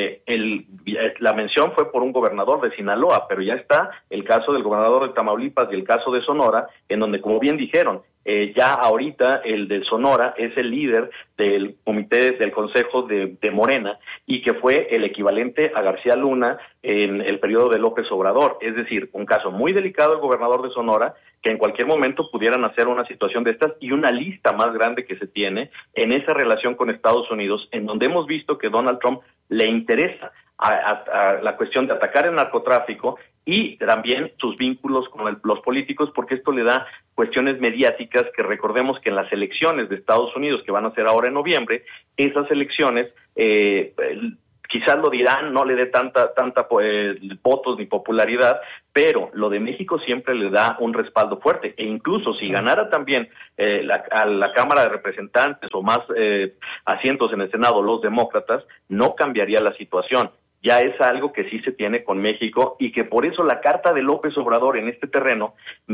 la mención fue por un gobernador de Sinaloa, pero ya está el caso del gobernador de Tamaulipas y el caso de Sonora, en donde, como bien dijeron, ya ahorita el de Sonora es el líder del comité del Consejo de Morena y que fue el equivalente a García Luna en el periodo de López Obrador. Es decir, un caso muy delicado el gobernador de Sonora, que en cualquier momento pudieran hacer una situación de estas y una lista más grande que se tiene en esa relación con Estados Unidos, en donde hemos visto que Donald Trump le interesa a la cuestión de atacar el narcotráfico y también sus vínculos con los políticos, porque esto le da cuestiones mediáticas que recordemos que en las elecciones de Estados Unidos, que van a ser ahora en noviembre, esas elecciones quizás lo dirán, no le dé tanta votos ni popularidad, pero lo de México siempre le da un respaldo fuerte, e incluso si ganara también a la Cámara de Representantes o más asientos en el Senado los demócratas, no cambiaría la situación. Ya es algo que sí se tiene con México y que por eso la carta de López Obrador en este terreno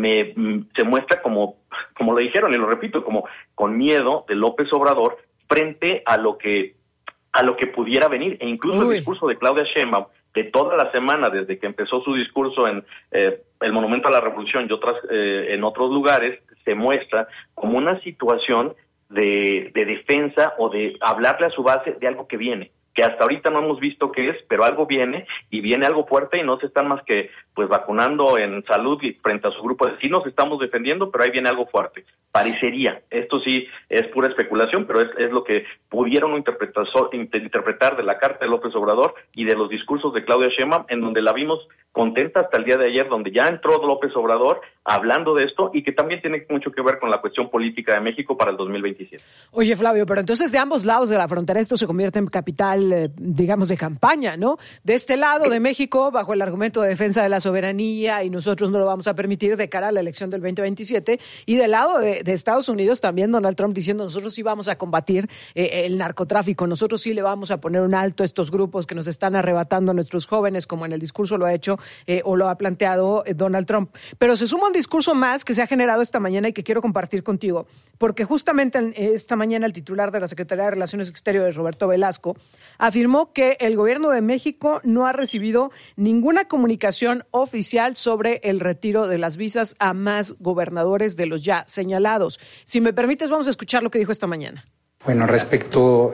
se muestra como lo dijeron y lo repito, como con miedo de López Obrador frente a lo que pudiera venir, e incluso el discurso de Claudia Sheinbaum de toda la semana desde que empezó su discurso en el Monumento a la Revolución y otras en otros lugares se muestra como una situación de defensa o de hablarle a su base de algo que viene, que hasta ahorita no hemos visto qué es, pero algo viene, y viene algo fuerte, y no se están más que pues vacunando en salud y frente a su grupo. Sí nos estamos defendiendo, pero ahí viene algo fuerte. Parecería, esto sí es pura especulación, pero es lo que pudieron interpretar de la carta de López Obrador y de los discursos de Claudia Sheinbaum, en donde la vimos contenta hasta el día de ayer, donde ya entró López Obrador hablando de esto y que también tiene mucho que ver con la cuestión política de México para el 2027. Oye, Flavio, pero entonces de ambos lados de la frontera esto se convierte en capital, digamos, de campaña, ¿no? De este lado de México, bajo el argumento de defensa de la soberanía y nosotros no lo vamos a permitir de cara a la elección del 2027, y del lado de Estados Unidos también Donald Trump diciendo nosotros sí vamos a combatir el narcotráfico, nosotros sí le vamos a poner un alto a estos grupos que nos están arrebatando a nuestros jóvenes, como en el discurso lo ha hecho o lo ha planteado Donald Trump. Pero se suma un discurso más que se ha generado esta mañana y que quiero compartir contigo, porque justamente esta mañana el titular de la Secretaría de Relaciones Exteriores, Roberto Velasco, afirmó que el gobierno de México no ha recibido ninguna comunicación oficial sobre el retiro de las visas a más gobernadores de los ya señalados. Si me permites, vamos a escuchar lo que dijo esta mañana. Bueno, respecto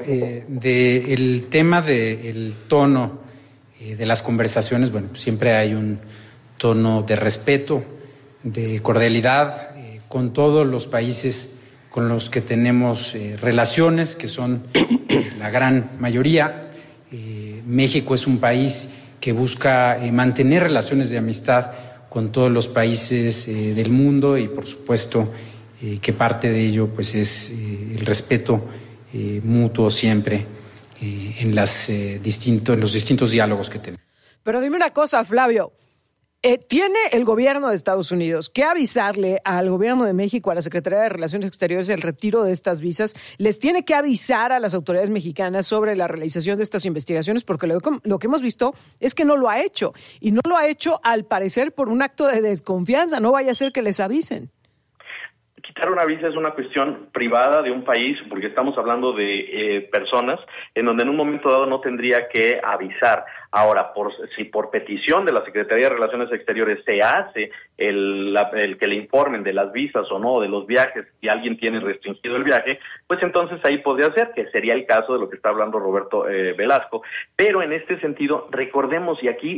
del tema del tono de las conversaciones, bueno, siempre hay un tono de respeto, de cordialidad con todos los países con los que tenemos relaciones, que son la gran mayoría. México es un país que busca mantener relaciones de amistad con todos los países del mundo y, por supuesto, que parte de ello pues es el respeto mutuo siempre en los distintos diálogos que tenemos. Pero dime una cosa, Flavio. ¿Tiene el gobierno de Estados Unidos que avisarle al gobierno de México, a la Secretaría de Relaciones Exteriores, el retiro de estas visas? ¿Les tiene que avisar a las autoridades mexicanas sobre la realización de estas investigaciones? Porque lo que hemos visto es que no lo ha hecho. Y no lo ha hecho, al parecer, por un acto de desconfianza. No vaya a ser que les avisen. Quitar una visa es una cuestión privada de un país, porque estamos hablando de personas en donde en un momento dado no tendría que avisar. Ahora, si por petición de la Secretaría de Relaciones Exteriores se hace el que le informen de las visas o no, de los viajes, si alguien tiene restringido el viaje, pues entonces ahí podría ser, que sería el caso de lo que está hablando Roberto Velasco. Pero en este sentido, recordemos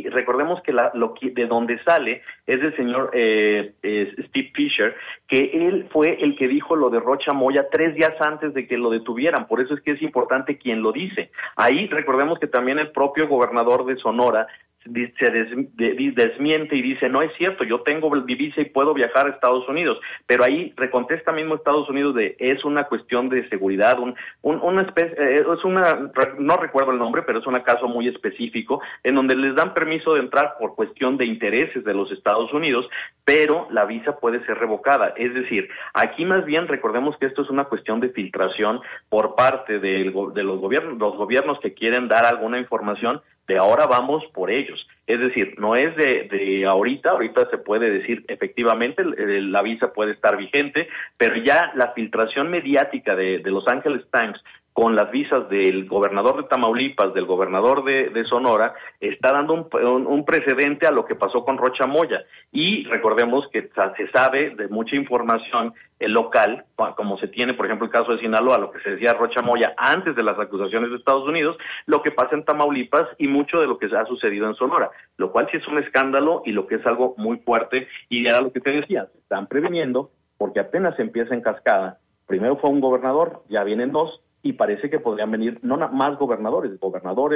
que de donde sale es del señor Steve Fisher, que él fue el que dijo lo de Rocha Moya 3 días antes de que lo detuvieran. Por eso es que es importante quien lo dice. Ahí recordemos que también el propio gobernador de Sonora se desmiente y dice, no es cierto, yo tengo mi visa y puedo viajar a Estados Unidos, pero ahí recontesta mismo Estados Unidos es una cuestión de seguridad, una especie, no recuerdo el nombre, pero es un caso muy específico en donde les dan permiso de entrar por cuestión de intereses de los Estados Unidos, pero la visa puede ser revocada. Es decir, aquí más bien recordemos que esto es una cuestión de filtración por parte de los gobiernos que quieren dar alguna información. De ahora vamos por ellos. Es decir, no es de ahorita se puede decir efectivamente la visa puede estar vigente, pero ya la filtración mediática de Los Angeles Times con las visas del gobernador de Tamaulipas, del gobernador de Sonora, está dando un precedente a lo que pasó con Rocha Moya. Y recordemos que se sabe de mucha información local, como se tiene, por ejemplo, el caso de Sinaloa, lo que se decía Rocha Moya antes de las acusaciones de Estados Unidos, lo que pasa en Tamaulipas y mucho de lo que ha sucedido en Sonora, lo cual sí es un escándalo y lo que es algo muy fuerte. Y era lo que te decía, se están previniendo porque apenas se empieza en cascada. Primero fue un gobernador, ya vienen 2, y parece que podrían venir no más gobernadores,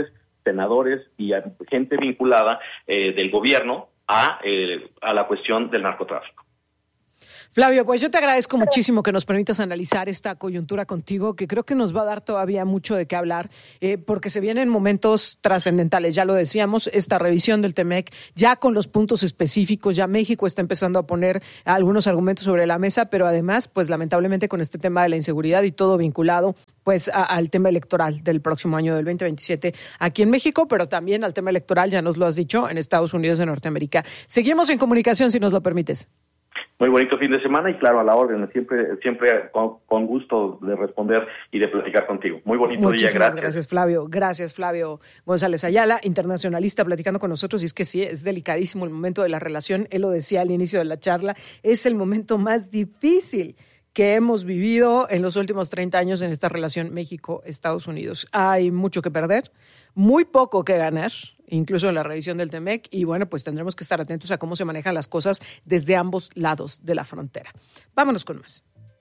senadores y a gente vinculada del gobierno a la cuestión del narcotráfico. Flavio, pues yo te agradezco muchísimo que nos permitas analizar esta coyuntura contigo, que creo que nos va a dar todavía mucho de qué hablar, porque se vienen momentos trascendentales. Ya lo decíamos, esta revisión del TEMEC, ya con los puntos específicos, ya México está empezando a poner algunos argumentos sobre la mesa, pero además, pues lamentablemente con este tema de la inseguridad y todo vinculado pues al tema electoral del próximo año del 2027 aquí en México, pero también al tema electoral, ya nos lo has dicho, en Estados Unidos de Norteamérica. Seguimos en comunicación, si nos lo permites. Muy bonito fin de semana y claro, a la orden, siempre con gusto de responder y de platicar contigo. Muy bonito día, gracias. Gracias, Flavio. Gracias, Flavio González Ayala, internacionalista, platicando con nosotros. Y es que sí, es delicadísimo el momento de la relación. Él lo decía al inicio de la charla, es el momento más difícil que hemos vivido en los últimos 30 años en esta relación México-Estados Unidos. Hay mucho que perder, muy poco que ganar, incluso en la revisión del TEMEC, y bueno, pues tendremos que estar atentos a cómo se manejan las cosas desde ambos lados de la frontera. Vámonos con más.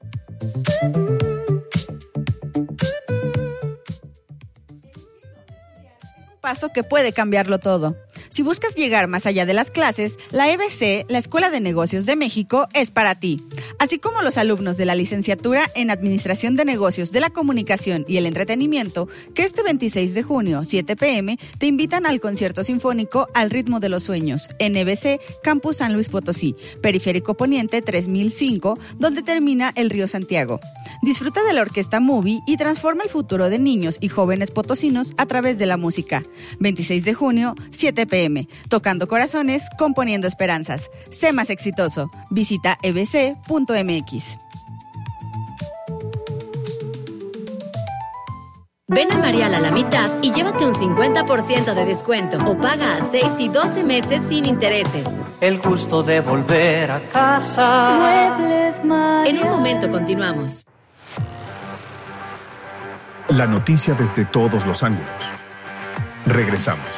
Paso que puede cambiarlo todo. Si buscas llegar más allá de las clases, la EBC, la Escuela de Negocios de México, es para ti. Así como los alumnos de la licenciatura en Administración de Negocios de la Comunicación y el Entretenimiento, que este 26 de junio, 7 p.m., te invitan al concierto sinfónico Al ritmo de los sueños, en EBC, Campus San Luis Potosí, Periférico Poniente 3005, donde termina el Río Santiago. Disfruta de la Orquesta Movie y transforma el futuro de niños y jóvenes potosinos a través de la música. 26 de junio, 7 p.m. Tocando corazones, componiendo esperanzas. Sé más exitoso. Visita ebc.mx. Ven a Mariala a la mitad y llévate un 50% de descuento o paga a 6 y 12 meses sin intereses. El gusto de volver a casa. Muebles Mariala. En un momento continuamos. La noticia desde todos los ángulos. Regresamos.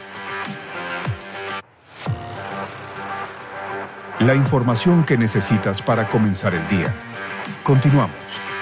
La información que necesitas para comenzar el día. Continuamos.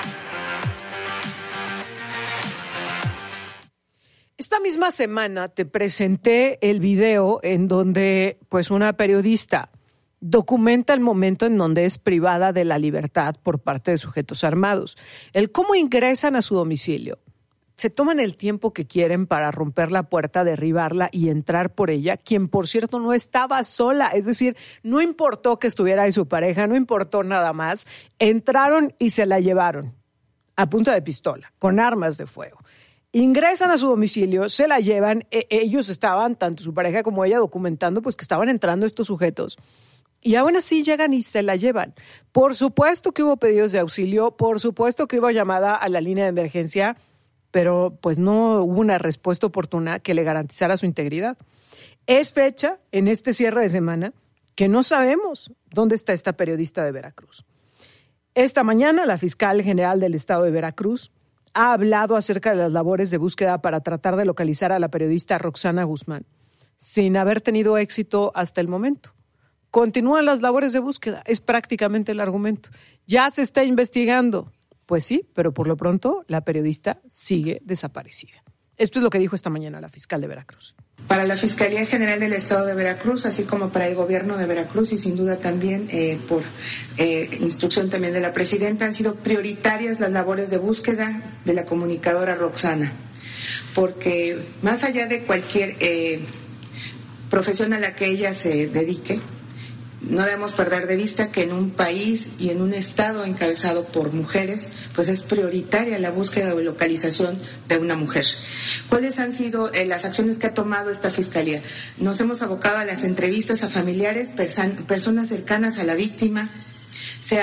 Esta misma semana te presenté el video en donde pues una periodista documenta el momento en donde es privada de la libertad por parte de sujetos armados. El cómo ingresan a su domicilio. Se toman el tiempo que quieren para romper la puerta, derribarla y entrar por ella, quien por cierto no estaba sola, es decir, no importó que estuviera ahí su pareja, no importó nada más, entraron y se la llevaron a punta de pistola, con armas de fuego. Ingresan a su domicilio, se la llevan, ellos estaban, tanto su pareja como ella, documentando pues que estaban entrando estos sujetos. Y aún así llegan y se la llevan. Por supuesto que hubo pedidos de auxilio, por supuesto que hubo llamada a la línea de emergencia, pero pues no hubo una respuesta oportuna que le garantizara su integridad. Es fecha, en este cierre de semana, que no sabemos dónde está esta periodista de Veracruz. Esta mañana, la fiscal general del estado de Veracruz ha hablado acerca de las labores de búsqueda para tratar de localizar a la periodista Roxana Guzmán, sin haber tenido éxito hasta el momento. Continúan las labores de búsqueda, es prácticamente el argumento. Ya se está investigando. Pues sí, pero por lo pronto la periodista sigue desaparecida. Esto es lo que dijo esta mañana la fiscal de Veracruz. Para la Fiscalía General del Estado de Veracruz, así como para el gobierno de Veracruz y sin duda también por instrucción también de la presidenta, han sido prioritarias las labores de búsqueda de la comunicadora Roxana, porque más allá de cualquier profesión a la que ella se dedique, no debemos perder de vista que en un país y en un estado encabezado por mujeres, pues es prioritaria la búsqueda o localización de una mujer. ¿Cuáles han sido las acciones que ha tomado esta fiscalía? Nos hemos abocado a las entrevistas a familiares, personas cercanas a la víctima. Se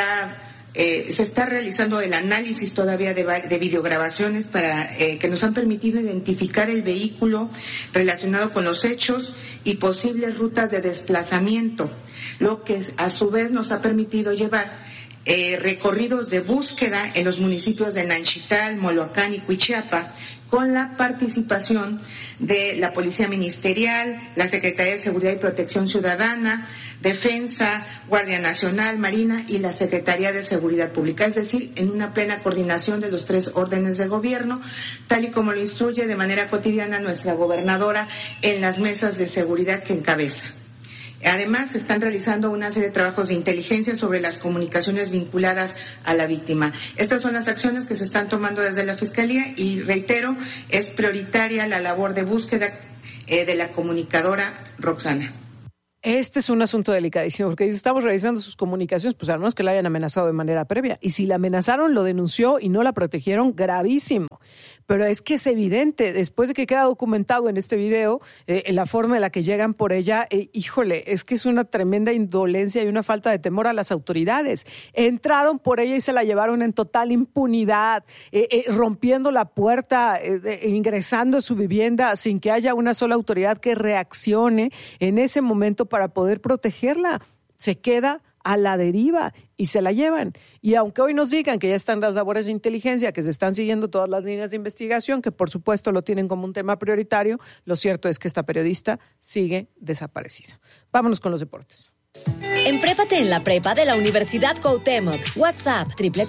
está realizando el análisis todavía de videograbaciones para que nos han permitido identificar el vehículo relacionado con los hechos y posibles rutas de desplazamiento, lo que a su vez nos ha permitido llevar recorridos de búsqueda en los municipios de Nanchital, Moloacán y Cuichiapa, con la participación de la Policía Ministerial, la Secretaría de Seguridad y Protección Ciudadana, Defensa, Guardia Nacional, Marina y la Secretaría de Seguridad Pública, es decir, en una plena coordinación de los 3 órdenes de gobierno, tal y como lo instruye de manera cotidiana nuestra gobernadora en las mesas de seguridad que encabeza. Además, se están realizando una serie de trabajos de inteligencia sobre las comunicaciones vinculadas a la víctima. Estas son las acciones que se están tomando desde la Fiscalía y, reitero, es prioritaria la labor de búsqueda de la comunicadora Roxana. Este es un asunto delicadísimo, porque si estamos revisando sus comunicaciones, pues al menos que la hayan amenazado de manera previa. Y si la amenazaron, lo denunció y no la protegieron, gravísimo. Pero es que es evidente, después de que queda documentado en este video, la forma en la que llegan por ella, híjole, es que es una tremenda indolencia y una falta de temor a las autoridades. Entraron por ella y se la llevaron en total impunidad, rompiendo la puerta, ingresando a su vivienda sin que haya una sola autoridad que reaccione en ese momento para poder protegerla. Se queda a la deriva y se la llevan. Y aunque hoy nos digan que ya están las labores de inteligencia, que se están siguiendo todas las líneas de investigación, que por supuesto lo tienen como un tema prioritario, lo cierto es que esta periodista sigue desaparecida. Vámonos con los deportes. Emprépate en la prepa de la Universidad Cuauhtémoc. WhatsApp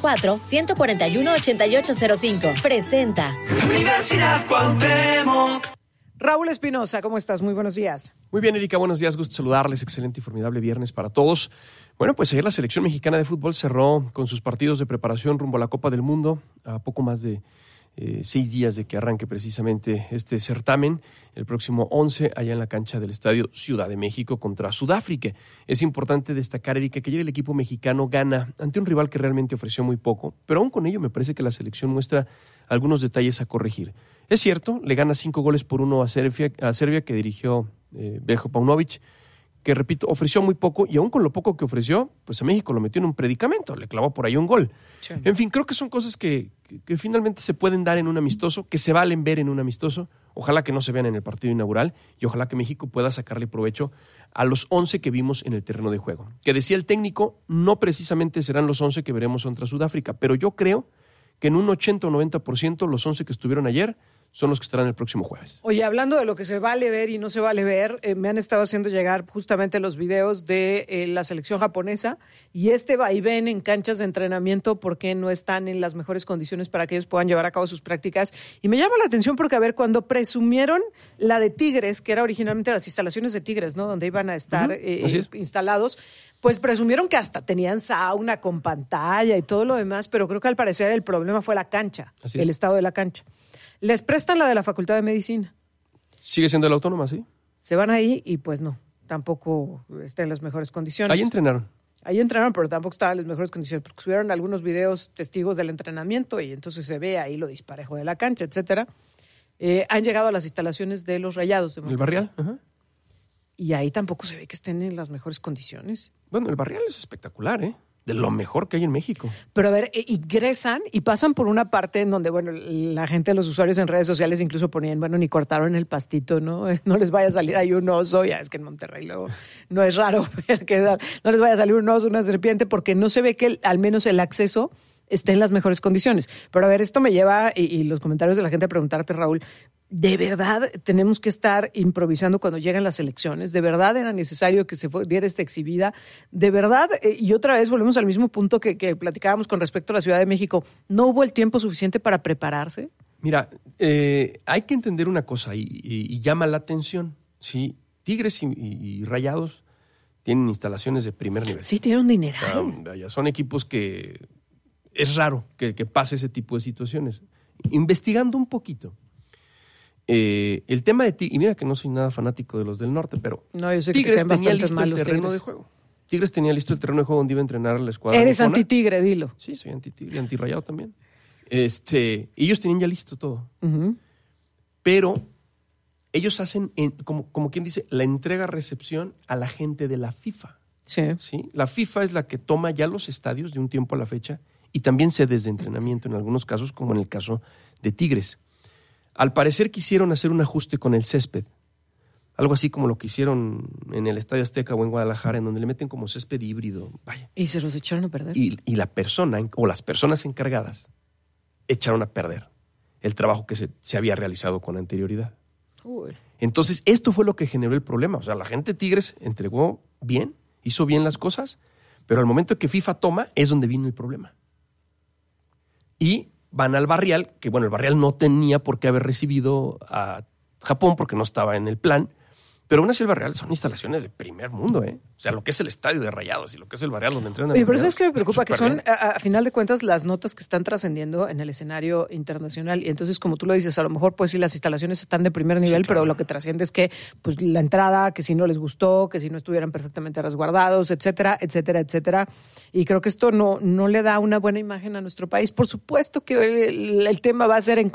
444-141-8805. Presenta Universidad Cuauhtémoc. Raúl Espinosa, ¿cómo estás? Muy buenos días. Muy bien, Erika, buenos días, gusto saludarles, excelente y formidable viernes para todos. Bueno, pues ayer la selección mexicana de fútbol cerró con sus partidos de preparación rumbo a la Copa del Mundo, a poco más de 6 días de que arranque precisamente este certamen, el próximo 11, allá en la cancha del Estadio Ciudad de México contra Sudáfrica. Es importante destacar, Erika, que ayer el equipo mexicano gana ante un rival que realmente ofreció muy poco, pero aún con ello me parece que la selección muestra algunos detalles a corregir. Es cierto, le gana 5-1 a Serbia que dirigió Veljko Paunovic, que, repito, ofreció muy poco, y aún con lo poco que ofreció, pues a México lo metió en un predicamento, le clavó por ahí un gol. Sí. En fin, creo que son cosas que finalmente se pueden dar en un amistoso, que se valen ver en un amistoso. Ojalá que no se vean en el partido inaugural y ojalá que México pueda sacarle provecho a los 11 que vimos en el terreno de juego. Que decía el técnico, no precisamente serán los 11 que veremos contra Sudáfrica, pero yo creo que en un 80 o 90% los 11 que estuvieron ayer son los que estarán el próximo jueves. Oye, hablando de lo que se vale ver y no se vale ver, me han estado haciendo llegar justamente los videos de la selección japonesa y este vaivén en canchas de entrenamiento porque no están en las mejores condiciones para que ellos puedan llevar a cabo sus prácticas. Y me llama la atención porque, a ver, cuando presumieron la de Tigres, que era originalmente las instalaciones de Tigres, ¿no? Donde iban a estar instalados, pues presumieron que hasta tenían sauna con pantalla y todo lo demás, pero creo que al parecer el problema fue la cancha, el estado de la cancha. Les prestan la de la Facultad de Medicina. ¿Sigue siendo la autónoma, sí? Se van ahí y pues no, tampoco está en las mejores condiciones. Ahí entrenaron, pero tampoco estaba en las mejores condiciones, porque subieron algunos videos testigos del entrenamiento y entonces se ve ahí lo disparejo de la cancha, etcétera. Han llegado a las instalaciones de los Rayados de Monterrey. ¿El Barrial? Ajá. Y ahí tampoco se ve que estén en las mejores condiciones. Bueno, el Barrial es espectacular, ¿eh? De lo mejor que hay en México. Pero a ver, ingresan y pasan por una parte en donde, bueno, la gente, los usuarios en redes sociales incluso ponían, bueno, ni cortaron el pastito, ¿no? No les vaya a salir ahí un oso, ya es que en Monterrey luego no es raro ver que no les vaya a salir un oso, una serpiente, porque no se ve que al menos el acceso esté en las mejores condiciones. Pero a ver, esto me lleva, y los comentarios de la gente a preguntarte, Raúl, ¿de verdad tenemos que estar improvisando cuando llegan las elecciones? ¿De verdad era necesario que se diera esta exhibida? ¿De verdad? Y otra vez volvemos al mismo punto que platicábamos con respecto a la Ciudad de México. ¿No hubo el tiempo suficiente para prepararse? Mira, hay que entender una cosa y llama la atención. ¿Sí? Tigres y Rayados tienen instalaciones de primer nivel. Sí, tienen un dineral. O sea, son equipos que es raro que pase ese tipo de situaciones. Investigando un poquito, el tema de Tigres, y mira que no soy nada fanático de los del norte, pero no, yo sé Tigres que tenía listo el terreno Tigres de juego. Tigres tenía listo el terreno de juego donde iba a entrenar la escuadra. Eres anti-Tigre, dilo. Sí, soy anti-Tigre, anti-Rayado también. Ellos tenían ya listo todo. Uh-huh. Pero ellos hacen, como quien dice, la entrega-recepción a la gente de la FIFA. Sí. La FIFA es la que toma ya los estadios de un tiempo a la fecha y también sedes de entrenamiento en algunos casos, como en el caso de Tigres. Al parecer quisieron hacer un ajuste con el césped, algo así como lo que hicieron en el Estadio Azteca o en Guadalajara, en donde le meten como césped híbrido. Vaya. Y se los echaron a perder. Y la persona o las personas encargadas echaron a perder el trabajo que se había realizado con anterioridad. Uy. Entonces, esto fue lo que generó el problema. O sea, la gente de Tigres entregó bien hizo bien las cosas, pero al momento que FIFA toma es donde viene el problema. Y van al Barrial, que bueno, el Barrial no tenía por qué haber recibido a Japón porque no estaba en el plan, pero aún así el Barrial son instalaciones de primer mundo, ¿eh? O sea, lo que es el estadio de Rayados y lo que es el Barrial donde entrenan. Oye, pero eso es que me preocupa, que son, a final de cuentas, las notas que están trascendiendo en el escenario internacional. Y entonces, como tú lo dices, a lo mejor, pues sí, las instalaciones están de primer nivel, sí, claro, pero lo que trasciende es que, pues, la entrada, que si no les gustó, que si no estuvieran perfectamente resguardados, etcétera, etcétera, etcétera. Y creo que esto no le da una buena imagen a nuestro país. Por supuesto que el tema va a ser en